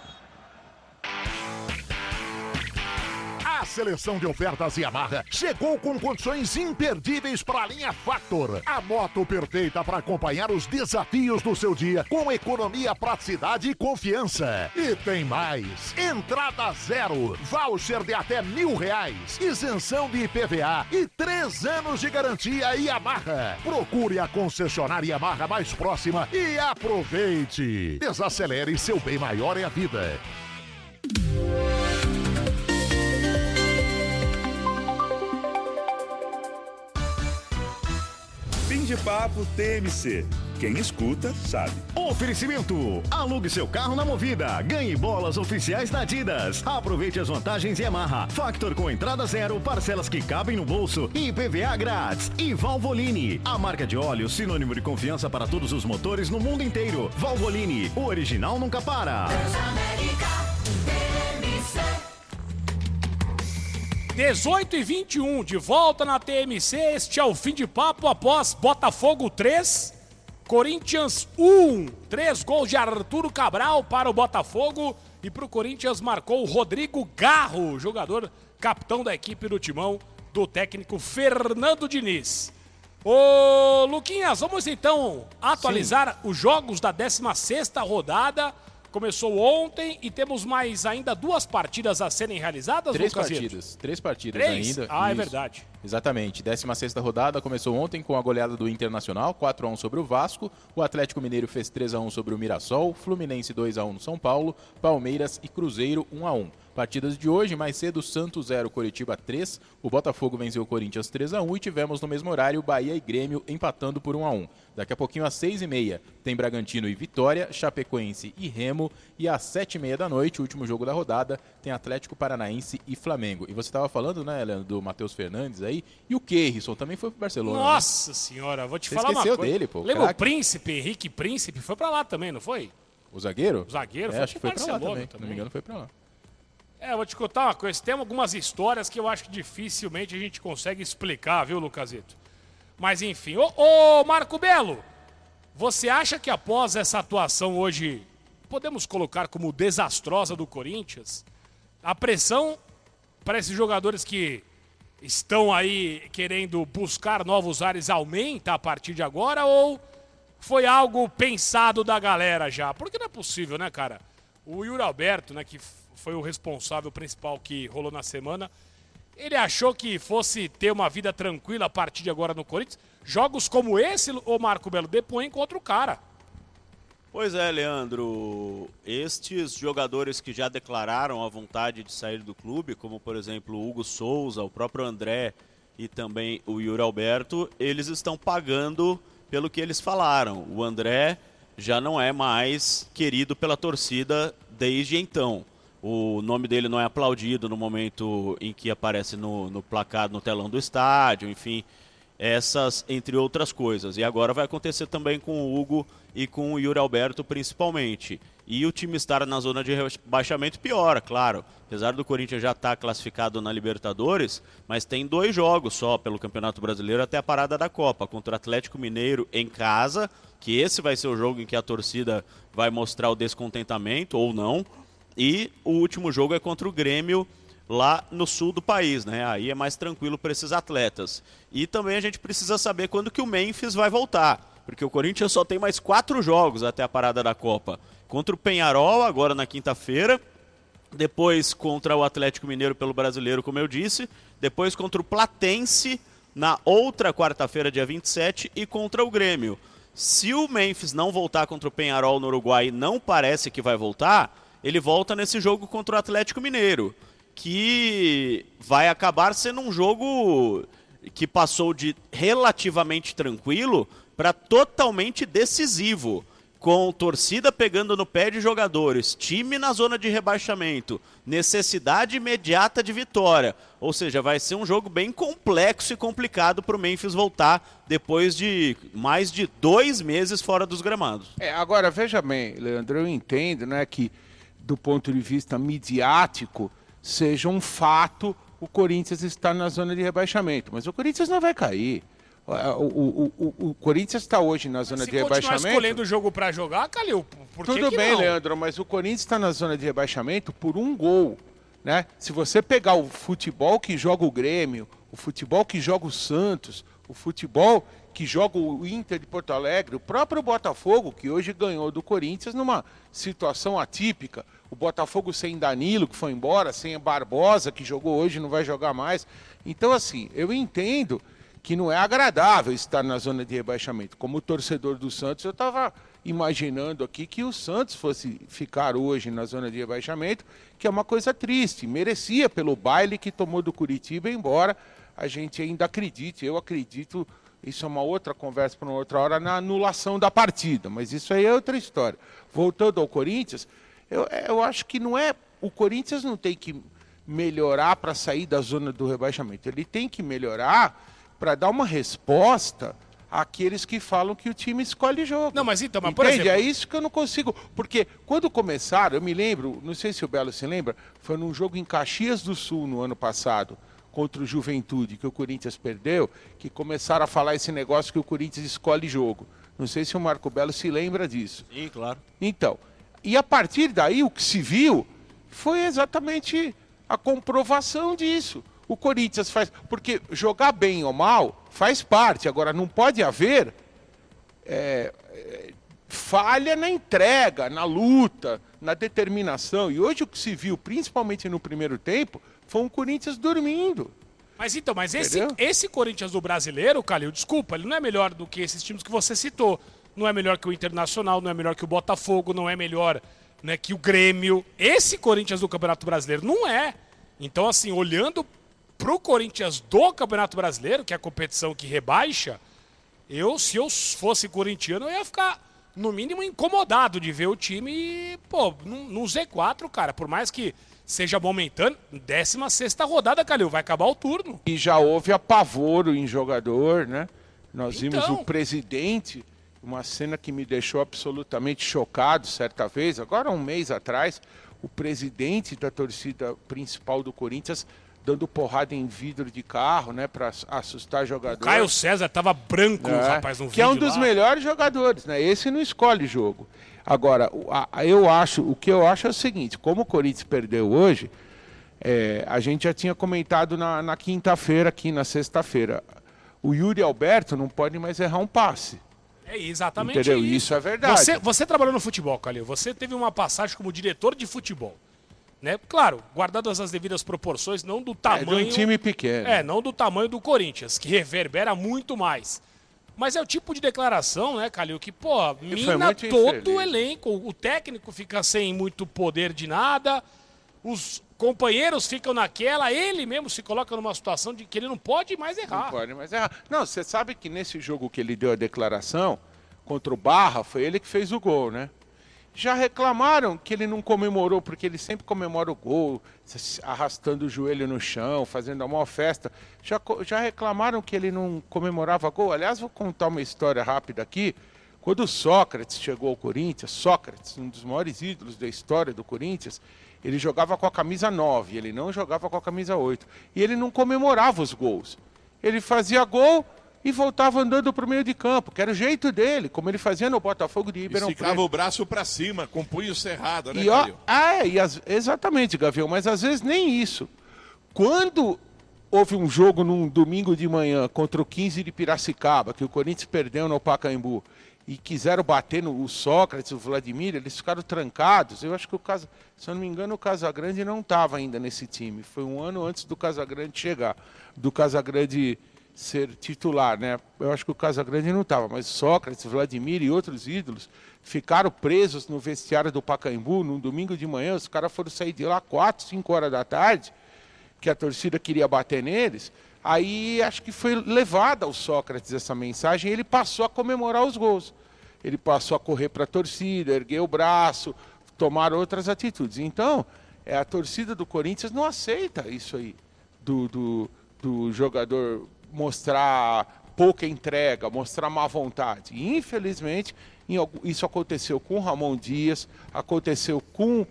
A seleção de ofertas Yamaha chegou com condições imperdíveis para a linha Factor. A moto perfeita para acompanhar os desafios do seu dia com economia, praticidade e confiança. E tem mais. Entrada zero, voucher de até R$1.000, isenção de IPVA e 3 anos de garantia Yamaha. Procure a concessionária Yamaha mais próxima e aproveite. Desacelere, seu bem maior é a vida. Fim de papo TMC. Quem escuta, sabe. Oferecimento. Alugue seu carro na Movida. Ganhe bolas oficiais da Adidas. Aproveite as vantagens Yamaha. Factor com entrada zero, parcelas que cabem no bolso e IPVA grátis. E Valvoline, a marca de óleo sinônimo de confiança para todos os motores no mundo inteiro. Valvoline, o original nunca para. 18h21, de volta na TMC, este é o fim de papo após Botafogo 3, Corinthians 1. 3 gols de Arturo Cabral para o Botafogo e para o Corinthians marcou o Rodrigo Garro, jogador capitão da equipe do timão do técnico Fernando Diniz. Ô Luquinhas, vamos então atualizar os jogos da 16ª rodada. Começou ontem e temos mais ainda 2 partidas a serem realizadas, Lucas? 3 partidas 3? ainda. Ah, é Isso. verdade. Exatamente. 16ª rodada começou ontem com a goleada do Internacional, 4-1 sobre o Vasco. O Atlético Mineiro fez 3-1 sobre o Mirassol, Fluminense 2-1 no São Paulo, Palmeiras e Cruzeiro 1-1. Partidas de hoje, mais cedo, Santos 0, Coritiba 3. O Botafogo venceu o Corinthians 3-1 e tivemos no mesmo horário Bahia e Grêmio empatando por 1-1. Daqui a pouquinho, às 6h30, tem Bragantino e Vitória, Chapecoense e Remo. E às 7h30 da noite, o último jogo da rodada, tem Atlético Paranaense e Flamengo. E você estava falando, né, Leandro, do Matheus Fernandes aí. E o Keirson também foi pro Barcelona. Nossa senhora, vou te Você falar uma esqueceu coisa. dele, pô. Lembra o Craque. Príncipe, Henrique Príncipe? Foi pra lá também, não foi? O zagueiro? O zagueiro, acho que foi pra lá também. Se não me engano, foi pra lá. Eu vou te contar uma coisa. Tem algumas histórias que eu acho que dificilmente a gente consegue explicar, viu, Lucasito? Mas enfim. Ô, Marco Belo, você acha que após essa atuação hoje, podemos colocar como desastrosa do Corinthians, a pressão para esses jogadores que estão aí querendo buscar novos ares aumenta a partir de agora ou foi algo pensado da galera já? Porque não é possível, né, cara? O Yuri Alberto, né, que foi o responsável principal que rolou na semana, ele achou que fosse ter uma vida tranquila a partir de agora no Corinthians. Jogos como esse, o Marco Belo, depõe contra o cara. Pois é, Leandro. Estes jogadores que já declararam a vontade de sair do clube, como por exemplo o Hugo Souza, o próprio André e também o Yuri Alberto, eles estão pagando pelo que eles falaram. O André já não é mais querido pela torcida desde então. O nome dele não é aplaudido no momento em que aparece no placar, no telão do estádio, enfim, essas entre outras coisas. E agora vai acontecer também com o Hugo e com o Yuri Alberto principalmente. E o time estar na zona de rebaixamento piora, claro. Apesar do Corinthians já estar classificado na Libertadores, mas tem 2 jogos só pelo Campeonato Brasileiro até a parada da Copa, contra o Atlético Mineiro em casa, que esse vai ser o jogo em que a torcida vai mostrar o descontentamento ou não, e o último jogo é contra o Grêmio lá no sul do país, né? Aí é mais tranquilo para esses atletas. E também a gente precisa saber quando que o Memphis vai voltar, porque o Corinthians só tem mais 4 jogos até a parada da Copa. Contra o Peñarol, agora na quinta-feira, depois contra o Atlético Mineiro pelo Brasileiro, como eu disse, depois contra o Platense na outra quarta-feira, dia 27, e contra o Grêmio. Se o Memphis não voltar contra o Peñarol no Uruguai, não parece que vai voltar, ele volta nesse jogo contra o Atlético Mineiro, que vai acabar sendo um jogo que passou de relativamente tranquilo para totalmente decisivo, com torcida pegando no pé de jogadores, time na zona de rebaixamento, necessidade imediata de vitória. Ou seja, vai ser um jogo bem complexo e complicado para o Memphis voltar depois de mais de 2 meses fora dos gramados. Agora, veja bem, Leandro, eu entendo, né, que do ponto de vista midiático seja um fato o Corinthians estar na zona de rebaixamento, mas o Corinthians não vai cair. O Corinthians está hoje na zona de rebaixamento. Se continuar escolhendo o jogo para jogar, Calil, por que tudo bem, não? Leandro, mas o Corinthians está na zona de rebaixamento por 1 gol, né? Se você pegar o futebol que joga o Grêmio, o futebol que joga o Santos, o futebol que joga o Inter de Porto Alegre, o próprio Botafogo, que hoje ganhou do Corinthians numa situação atípica, o Botafogo sem Danilo, que foi embora, sem a Barbosa, que jogou hoje e não vai jogar mais. Então, assim, eu entendo que não é agradável estar na zona de rebaixamento. Como torcedor do Santos, eu estava imaginando aqui que o Santos fosse ficar hoje na zona de rebaixamento, que é uma coisa triste, merecia pelo baile que tomou do Curitiba, embora a gente ainda acredite, eu acredito, isso é uma outra conversa para uma outra hora, na anulação da partida, mas isso aí é outra história. Voltando ao Corinthians, eu acho que não é, o Corinthians não tem que melhorar para sair da zona do rebaixamento, ele tem que melhorar para dar uma resposta àqueles que falam que o time escolhe jogo. Não, mas então, mas por exemplo... É isso que eu não consigo, porque quando começaram, eu me lembro, não sei se o Belo se lembra, foi num jogo em Caxias do Sul no ano passado, contra o Juventude, que o Corinthians perdeu, que começaram a falar esse negócio que o Corinthians escolhe jogo. Não sei se o Marco Belo se lembra disso. Sim, claro. Então, e a partir daí o que se viu foi exatamente a comprovação disso. O Corinthians faz... Porque jogar bem ou mal faz parte. Agora, não pode haver falha na entrega, na luta, na determinação. E hoje o que se viu, principalmente no primeiro tempo, foi um Corinthians dormindo. Mas então, esse Corinthians do brasileiro, Calil, desculpa, ele não é melhor do que esses times que você citou. Não é melhor que o Internacional, não é melhor que o Botafogo, não é melhor, né, que o Grêmio. Esse Corinthians do Campeonato Brasileiro não é. Então, assim, olhando pro Corinthians do Campeonato Brasileiro, que é a competição que rebaixa, se eu fosse corintiano, eu ia ficar, no mínimo, incomodado de ver o time, num Z4, cara. Por mais que seja momentâneo, 16ª rodada, Calil, vai acabar o turno. E já houve apavoro em jogador, né? Nós vimos o presidente uma cena que me deixou absolutamente chocado certa vez, agora um mês atrás, o presidente da torcida principal do Corinthians dando porrada em vidro de carro, né, para assustar jogadores. Caio César tava branco, rapaz, no vídeo. Que é um dos melhores jogadores, né? Esse não escolhe jogo. Agora, o que eu acho é o seguinte, como o Corinthians perdeu hoje, a gente já tinha comentado na quinta-feira, aqui na sexta-feira, o Yuri Alberto não pode mais errar um passe. É exatamente entendeu? Isso é verdade. Você trabalhou no futebol, Calil. Você teve uma passagem como diretor de futebol. Né? Claro, guardadas as devidas proporções, não do tamanho... de um time pequeno. Não do tamanho do Corinthians, que reverbera muito mais. Mas é o tipo de declaração, né, Calil, que, pô, mina todo o elenco. O técnico fica sem muito poder de nada, os companheiros ficam naquela, ele mesmo se coloca numa situação de que ele não pode mais errar. Não pode mais errar. Não, você sabe que nesse jogo que ele deu a declaração, contra o Barra, foi ele que fez o gol, né? Já reclamaram que ele não comemorou, porque ele sempre comemora o gol, arrastando o joelho no chão, fazendo a maior festa. Já reclamaram que ele não comemorava gol. Aliás, vou contar uma história rápida aqui. Quando o Sócrates chegou ao Corinthians, Sócrates, um dos maiores ídolos da história do Corinthians, ele jogava com a camisa 9, ele não jogava com a camisa 8. E ele não comemorava os gols. Ele fazia gol e voltava andando para o meio de campo, que era o jeito dele, como ele fazia no Botafogo de Ribeirão Preto. Esticava o braço para cima, com o punho cerrado, né, exatamente, Gavião, mas às vezes nem isso. Quando houve um jogo num domingo de manhã contra o 15 de Piracicaba, que o Corinthians perdeu no Pacaembu, e quiseram bater no Sócrates, o Vladimir, eles ficaram trancados. Eu acho que se eu não me engano, o Casagrande não estava ainda nesse time. Foi um ano antes do Casagrande chegar, do Casagrande ser titular, né? Eu acho que o Casagrande não estava, mas Sócrates, Vladimir e outros ídolos ficaram presos no vestiário do Pacaembu num domingo de manhã. Os caras foram sair de lá 4, 5 horas da tarde, que a torcida queria bater neles. Aí acho que foi levada ao Sócrates essa mensagem e ele passou a comemorar os gols. Ele passou a correr para a torcida, erguer o braço, tomar outras atitudes. Então, a torcida do Corinthians não aceita isso aí, do jogador mostrar pouca entrega, mostrar má vontade. E, infelizmente, isso aconteceu com o Ramon Dias, aconteceu com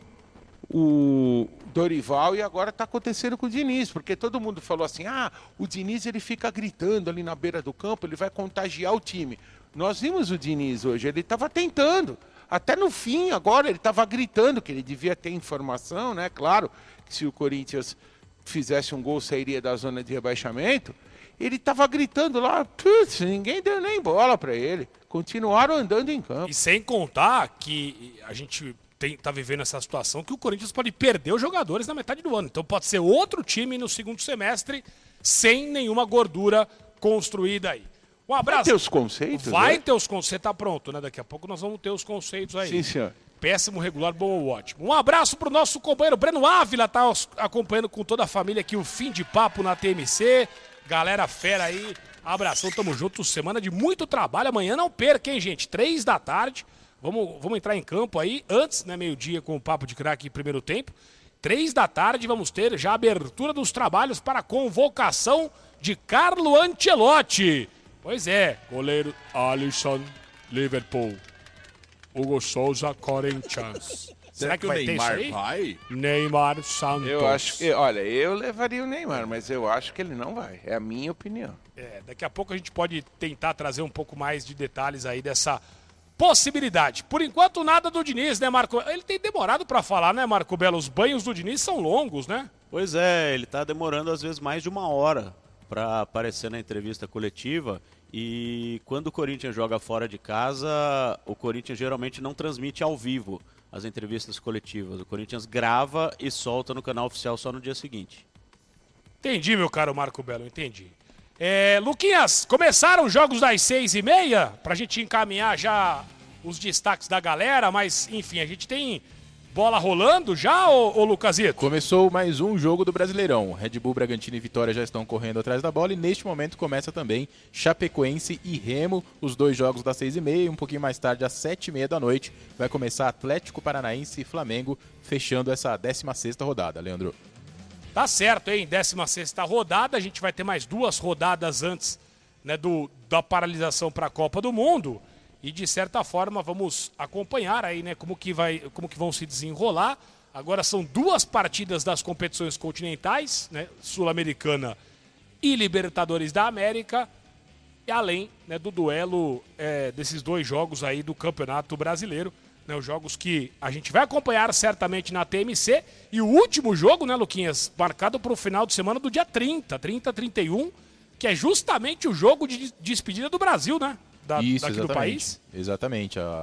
o Dorival e agora está acontecendo com o Diniz, porque todo mundo falou assim, o Diniz ele fica gritando ali na beira do campo, ele vai contagiar o time. Nós vimos o Diniz hoje, ele estava tentando, até no fim agora ele estava gritando que ele devia ter informação, né? Claro que se o Corinthians fizesse um gol sairia da zona de rebaixamento, ele estava gritando lá, ninguém deu nem bola para ele, continuaram andando em campo. E sem contar que a gente está vivendo essa situação que o Corinthians pode perder os jogadores na metade do ano. Então pode ser outro time no segundo semestre sem nenhuma gordura construída aí. Um abraço. Vai ter os conceitos? Vai ter os conceitos. Você está pronto, né? Daqui a pouco nós vamos ter os conceitos aí. Sim, senhor. Péssimo, regular, bom ou ótimo. Um abraço para o nosso companheiro Breno Ávila, tá acompanhando com toda a família aqui o Fim de Papo na TMC. Galera fera aí. Abração, tamo junto. Semana de muito trabalho. Amanhã não perca, hein, gente? 3 da tarde. Vamos entrar em campo aí, antes, né, meio-dia, com o Papo de Craque primeiro tempo. 3 da tarde vamos ter já a abertura dos trabalhos para a convocação de Carlo Ancelotti. Pois é, goleiro Alisson, Liverpool. Hugo Souza, Corinthians. Será que o Neymar vai? Neymar Santos. Eu acho que, olha, eu levaria o Neymar, mas eu acho que ele não vai. É a minha opinião. Daqui a pouco a gente pode tentar trazer um pouco mais de detalhes aí dessa possibilidade. Por enquanto, nada do Diniz, né, Marco? Ele tem demorado para falar, né, Marco Belo? Os banhos do Diniz são longos, né? Pois é, ele tá demorando às vezes mais de 1 hora para aparecer na entrevista coletiva. E quando o Corinthians joga fora de casa, o Corinthians geralmente não transmite ao vivo as entrevistas coletivas. O Corinthians grava e solta no canal oficial só no dia seguinte. Entendi, meu caro Marco Belo, entendi. Luquinhas, começaram os jogos das 6h30, pra gente encaminhar já os destaques da galera, mas enfim, a gente tem bola rolando já, ô Lucasito? Começou mais um jogo do Brasileirão. Red Bull, Bragantino e Vitória já estão correndo atrás da bola e neste momento começa também Chapecoense e Remo, os 2 jogos das 6h30, um pouquinho mais tarde às 7h30 da noite vai começar Atlético Paranaense e Flamengo, fechando essa 16ª rodada, Leandro. Tá certo, hein? 16ª rodada, a gente vai ter mais 2 rodadas antes, né, da paralisação para a Copa do Mundo. E de certa forma vamos acompanhar aí, né, como que vão se desenrolar. Agora são 2 partidas das competições continentais, né, Sul-Americana e Libertadores da América, e além, né, do duelo desses 2 jogos aí do Campeonato Brasileiro, né, os jogos que a gente vai acompanhar certamente na TMC, e o último jogo, né, Luquinhas, marcado para o final de semana do dia 31, que é justamente o jogo de despedida do Brasil, né, Isso, daqui do país. Exatamente, a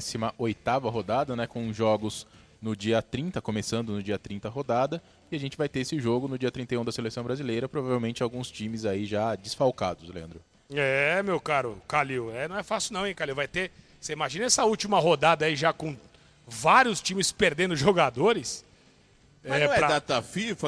18ª rodada, né, com jogos no dia 30, começando no dia 30 a rodada, e a gente vai ter esse jogo no dia 31 da Seleção Brasileira, provavelmente alguns times aí já desfalcados, Leandro. Meu caro Calil, não é fácil não, hein, Calil, vai ter, você imagina essa última rodada aí já com vários times perdendo jogadores. Mas não é data FIFA?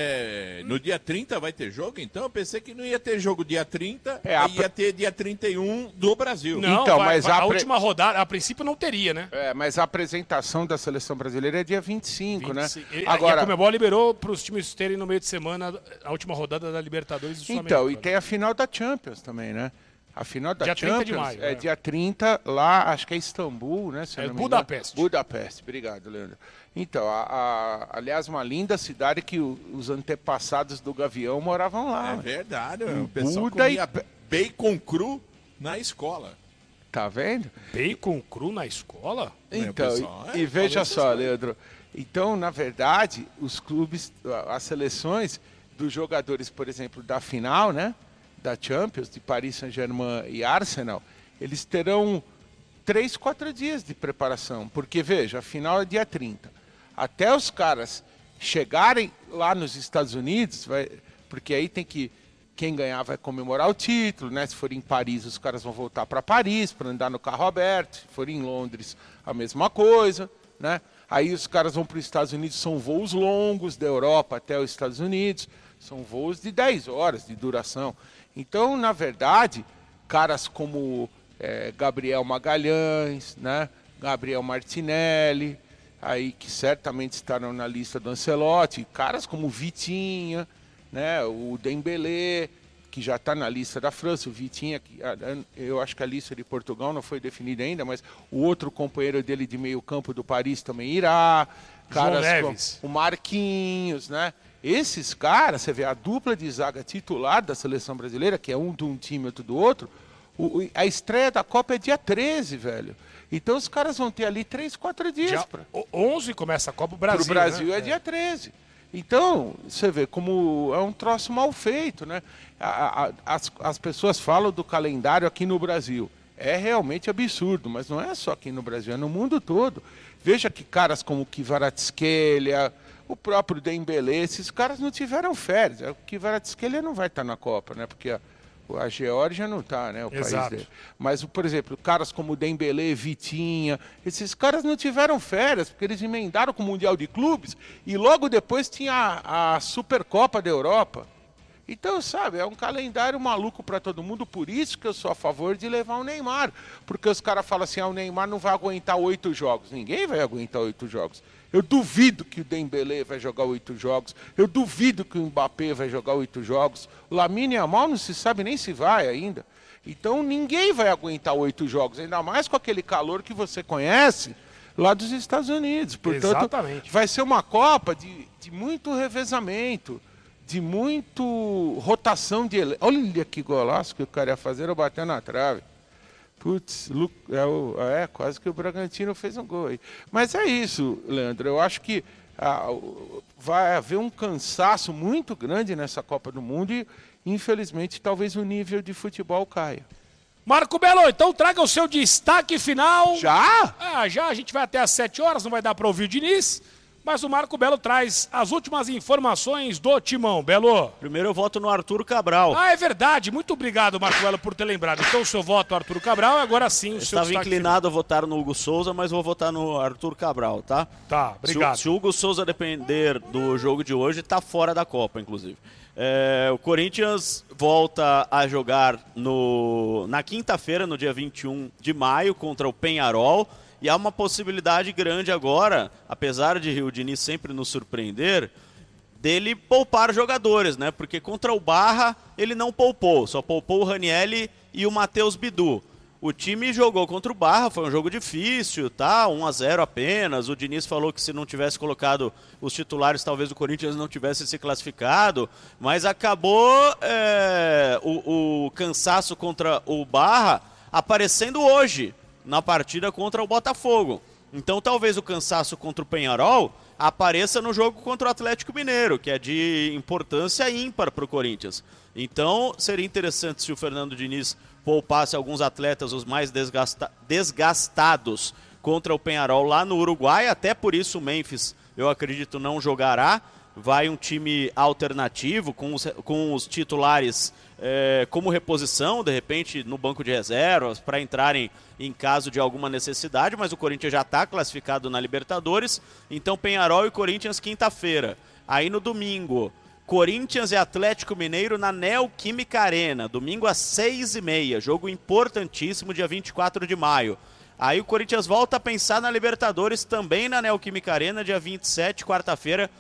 No dia 30 vai ter jogo? Então eu pensei que não ia ter jogo dia 30, ia ter dia 31 do Brasil. Não, então, mas a última rodada, a princípio não teria, né? Mas a apresentação da Seleção Brasileira é dia 25, né? Agora, a Conmebol liberou para os times terem no meio de semana a última rodada da Libertadores e Sul-Americana. Então, e tem a final da Champions também, né? A final da dia Champions 30 de maio, é dia 30, lá, acho que é Istambul, né? Budapeste. Budapeste, obrigado, Leandro. Então, aliás, uma linda cidade que os antepassados do Gavião moravam lá. É verdade, o pessoal comia bacon cru na escola. Tá vendo? Bacon cru na escola? Então, e veja só, Leandro, então, na verdade, os clubes, as seleções dos jogadores, por exemplo, da final, né? Da Champions, de Paris Saint-Germain e Arsenal, eles terão 3, 4 dias de preparação, porque, veja, a final é dia 30. Até os caras chegarem lá nos Estados Unidos, porque aí tem que, quem ganhar vai comemorar o título, né? Se for em Paris, os caras vão voltar para Paris para andar no carro aberto, se for em Londres, a mesma coisa, né? Aí os caras vão para os Estados Unidos, são voos longos da Europa até os Estados Unidos, são voos de 10 horas de duração. Então, na verdade, caras como Gabriel Magalhães, né? Gabriel Martinelli, aí que certamente estarão na lista do Ancelotti, caras como Vitinha, né? O Dembélé, que já está na lista da França, o Vitinha, eu acho que a lista de Portugal não foi definida ainda, mas o outro companheiro dele de meio campo do Paris também irá, caras como o Marquinhos, né? Esses caras, você vê a dupla de zaga titular da Seleção Brasileira, que é um de um time e outro do outro, a estreia da Copa é dia 13, velho. Então os caras vão ter ali 3, 4 dias. Dia 11 começa a Copa Brasil. Pro Brasil, né? É dia 13. Então, você vê como é um troço mal feito, né? As pessoas falam do calendário aqui no Brasil. É realmente absurdo, mas não é só aqui no Brasil, é no mundo todo. Veja que caras como Kvaratskhelia, o próprio Dembélé, esses caras não tiveram férias. O Kvaratskhelia não vai estar na Copa, né? Porque a Geórgia não está, né? O país dele. Mas, por exemplo, caras como Dembélé, Vitinha, esses caras não tiveram férias, porque eles emendaram com o Mundial de Clubes e logo depois tinha a Supercopa da Europa. Então, sabe, é um calendário maluco para todo mundo, por isso que eu sou a favor de levar o Neymar. Porque os caras falam assim, o Neymar não vai aguentar 8 jogos. Ninguém vai aguentar 8 jogos. Eu duvido que o Dembélé vai jogar 8 jogos. Eu duvido que o Mbappé vai jogar 8 jogos. O Lamine Yamal não se sabe nem se vai ainda. Então ninguém vai aguentar 8 jogos, ainda mais com aquele calor que você conhece lá dos Estados Unidos. Portanto, exatamente. Vai ser uma Copa de muito revezamento, de muito rotação de elenco. Olha que golaço que o cara ia fazer, eu bateu na trave. Putz, quase que o Bragantino fez um gol aí. Mas é isso, Leandro. Eu acho que vai haver um cansaço muito grande nessa Copa do Mundo e, infelizmente, talvez o nível de futebol caia. Marco Belo, então traga o seu destaque final. Já? Já. A gente vai até às 7 horas, não vai dar para ouvir o Diniz. Mas o Marco Belo traz as últimas informações do Timão. Belo. Primeiro eu voto no Arthur Cabral. É verdade. Muito obrigado, Marco Belo, por ter lembrado. Então o seu voto, Arthur Cabral, e agora sim o seu destaque. Estava inclinado a votar no Hugo Souza, mas vou votar no Arthur Cabral, tá? Tá, obrigado. Se o Hugo Souza depender do jogo de hoje, tá fora da Copa, inclusive. O Corinthians volta a jogar na quinta-feira, no dia 21 de maio, contra o Peñarol. E há uma possibilidade grande agora, apesar de o Diniz sempre nos surpreender, dele poupar jogadores, né? Porque contra o Barra ele não poupou, só poupou o Ranieri e o Matheus Bidu. O time jogou contra o Barra, foi um jogo difícil, tá? 1-0 apenas. O Diniz falou que se não tivesse colocado os titulares, talvez o Corinthians não tivesse se classificado. Mas acabou o cansaço contra o Barra aparecendo hoje, na partida contra o Botafogo. Então talvez o cansaço contra o Peñarol apareça no jogo contra o Atlético Mineiro, que é de importância ímpar para o Corinthians. Então seria interessante se o Fernando Diniz poupasse alguns atletas, os mais desgastados, contra o Peñarol lá no Uruguai. Até por isso o Memphis, eu acredito, não jogará. Vai um time alternativo, com os titulares como reposição, de repente no banco de reservas, para entrarem em caso de alguma necessidade, mas o Corinthians já está classificado na Libertadores. Então Peñarol e Corinthians quinta-feira. Aí no domingo, Corinthians e Atlético Mineiro na Neoquímica Arena, domingo às 6h30, jogo importantíssimo, dia 24 de maio. Aí o Corinthians volta a pensar na Libertadores também na Neoquímica Arena, dia 27, quarta-feira,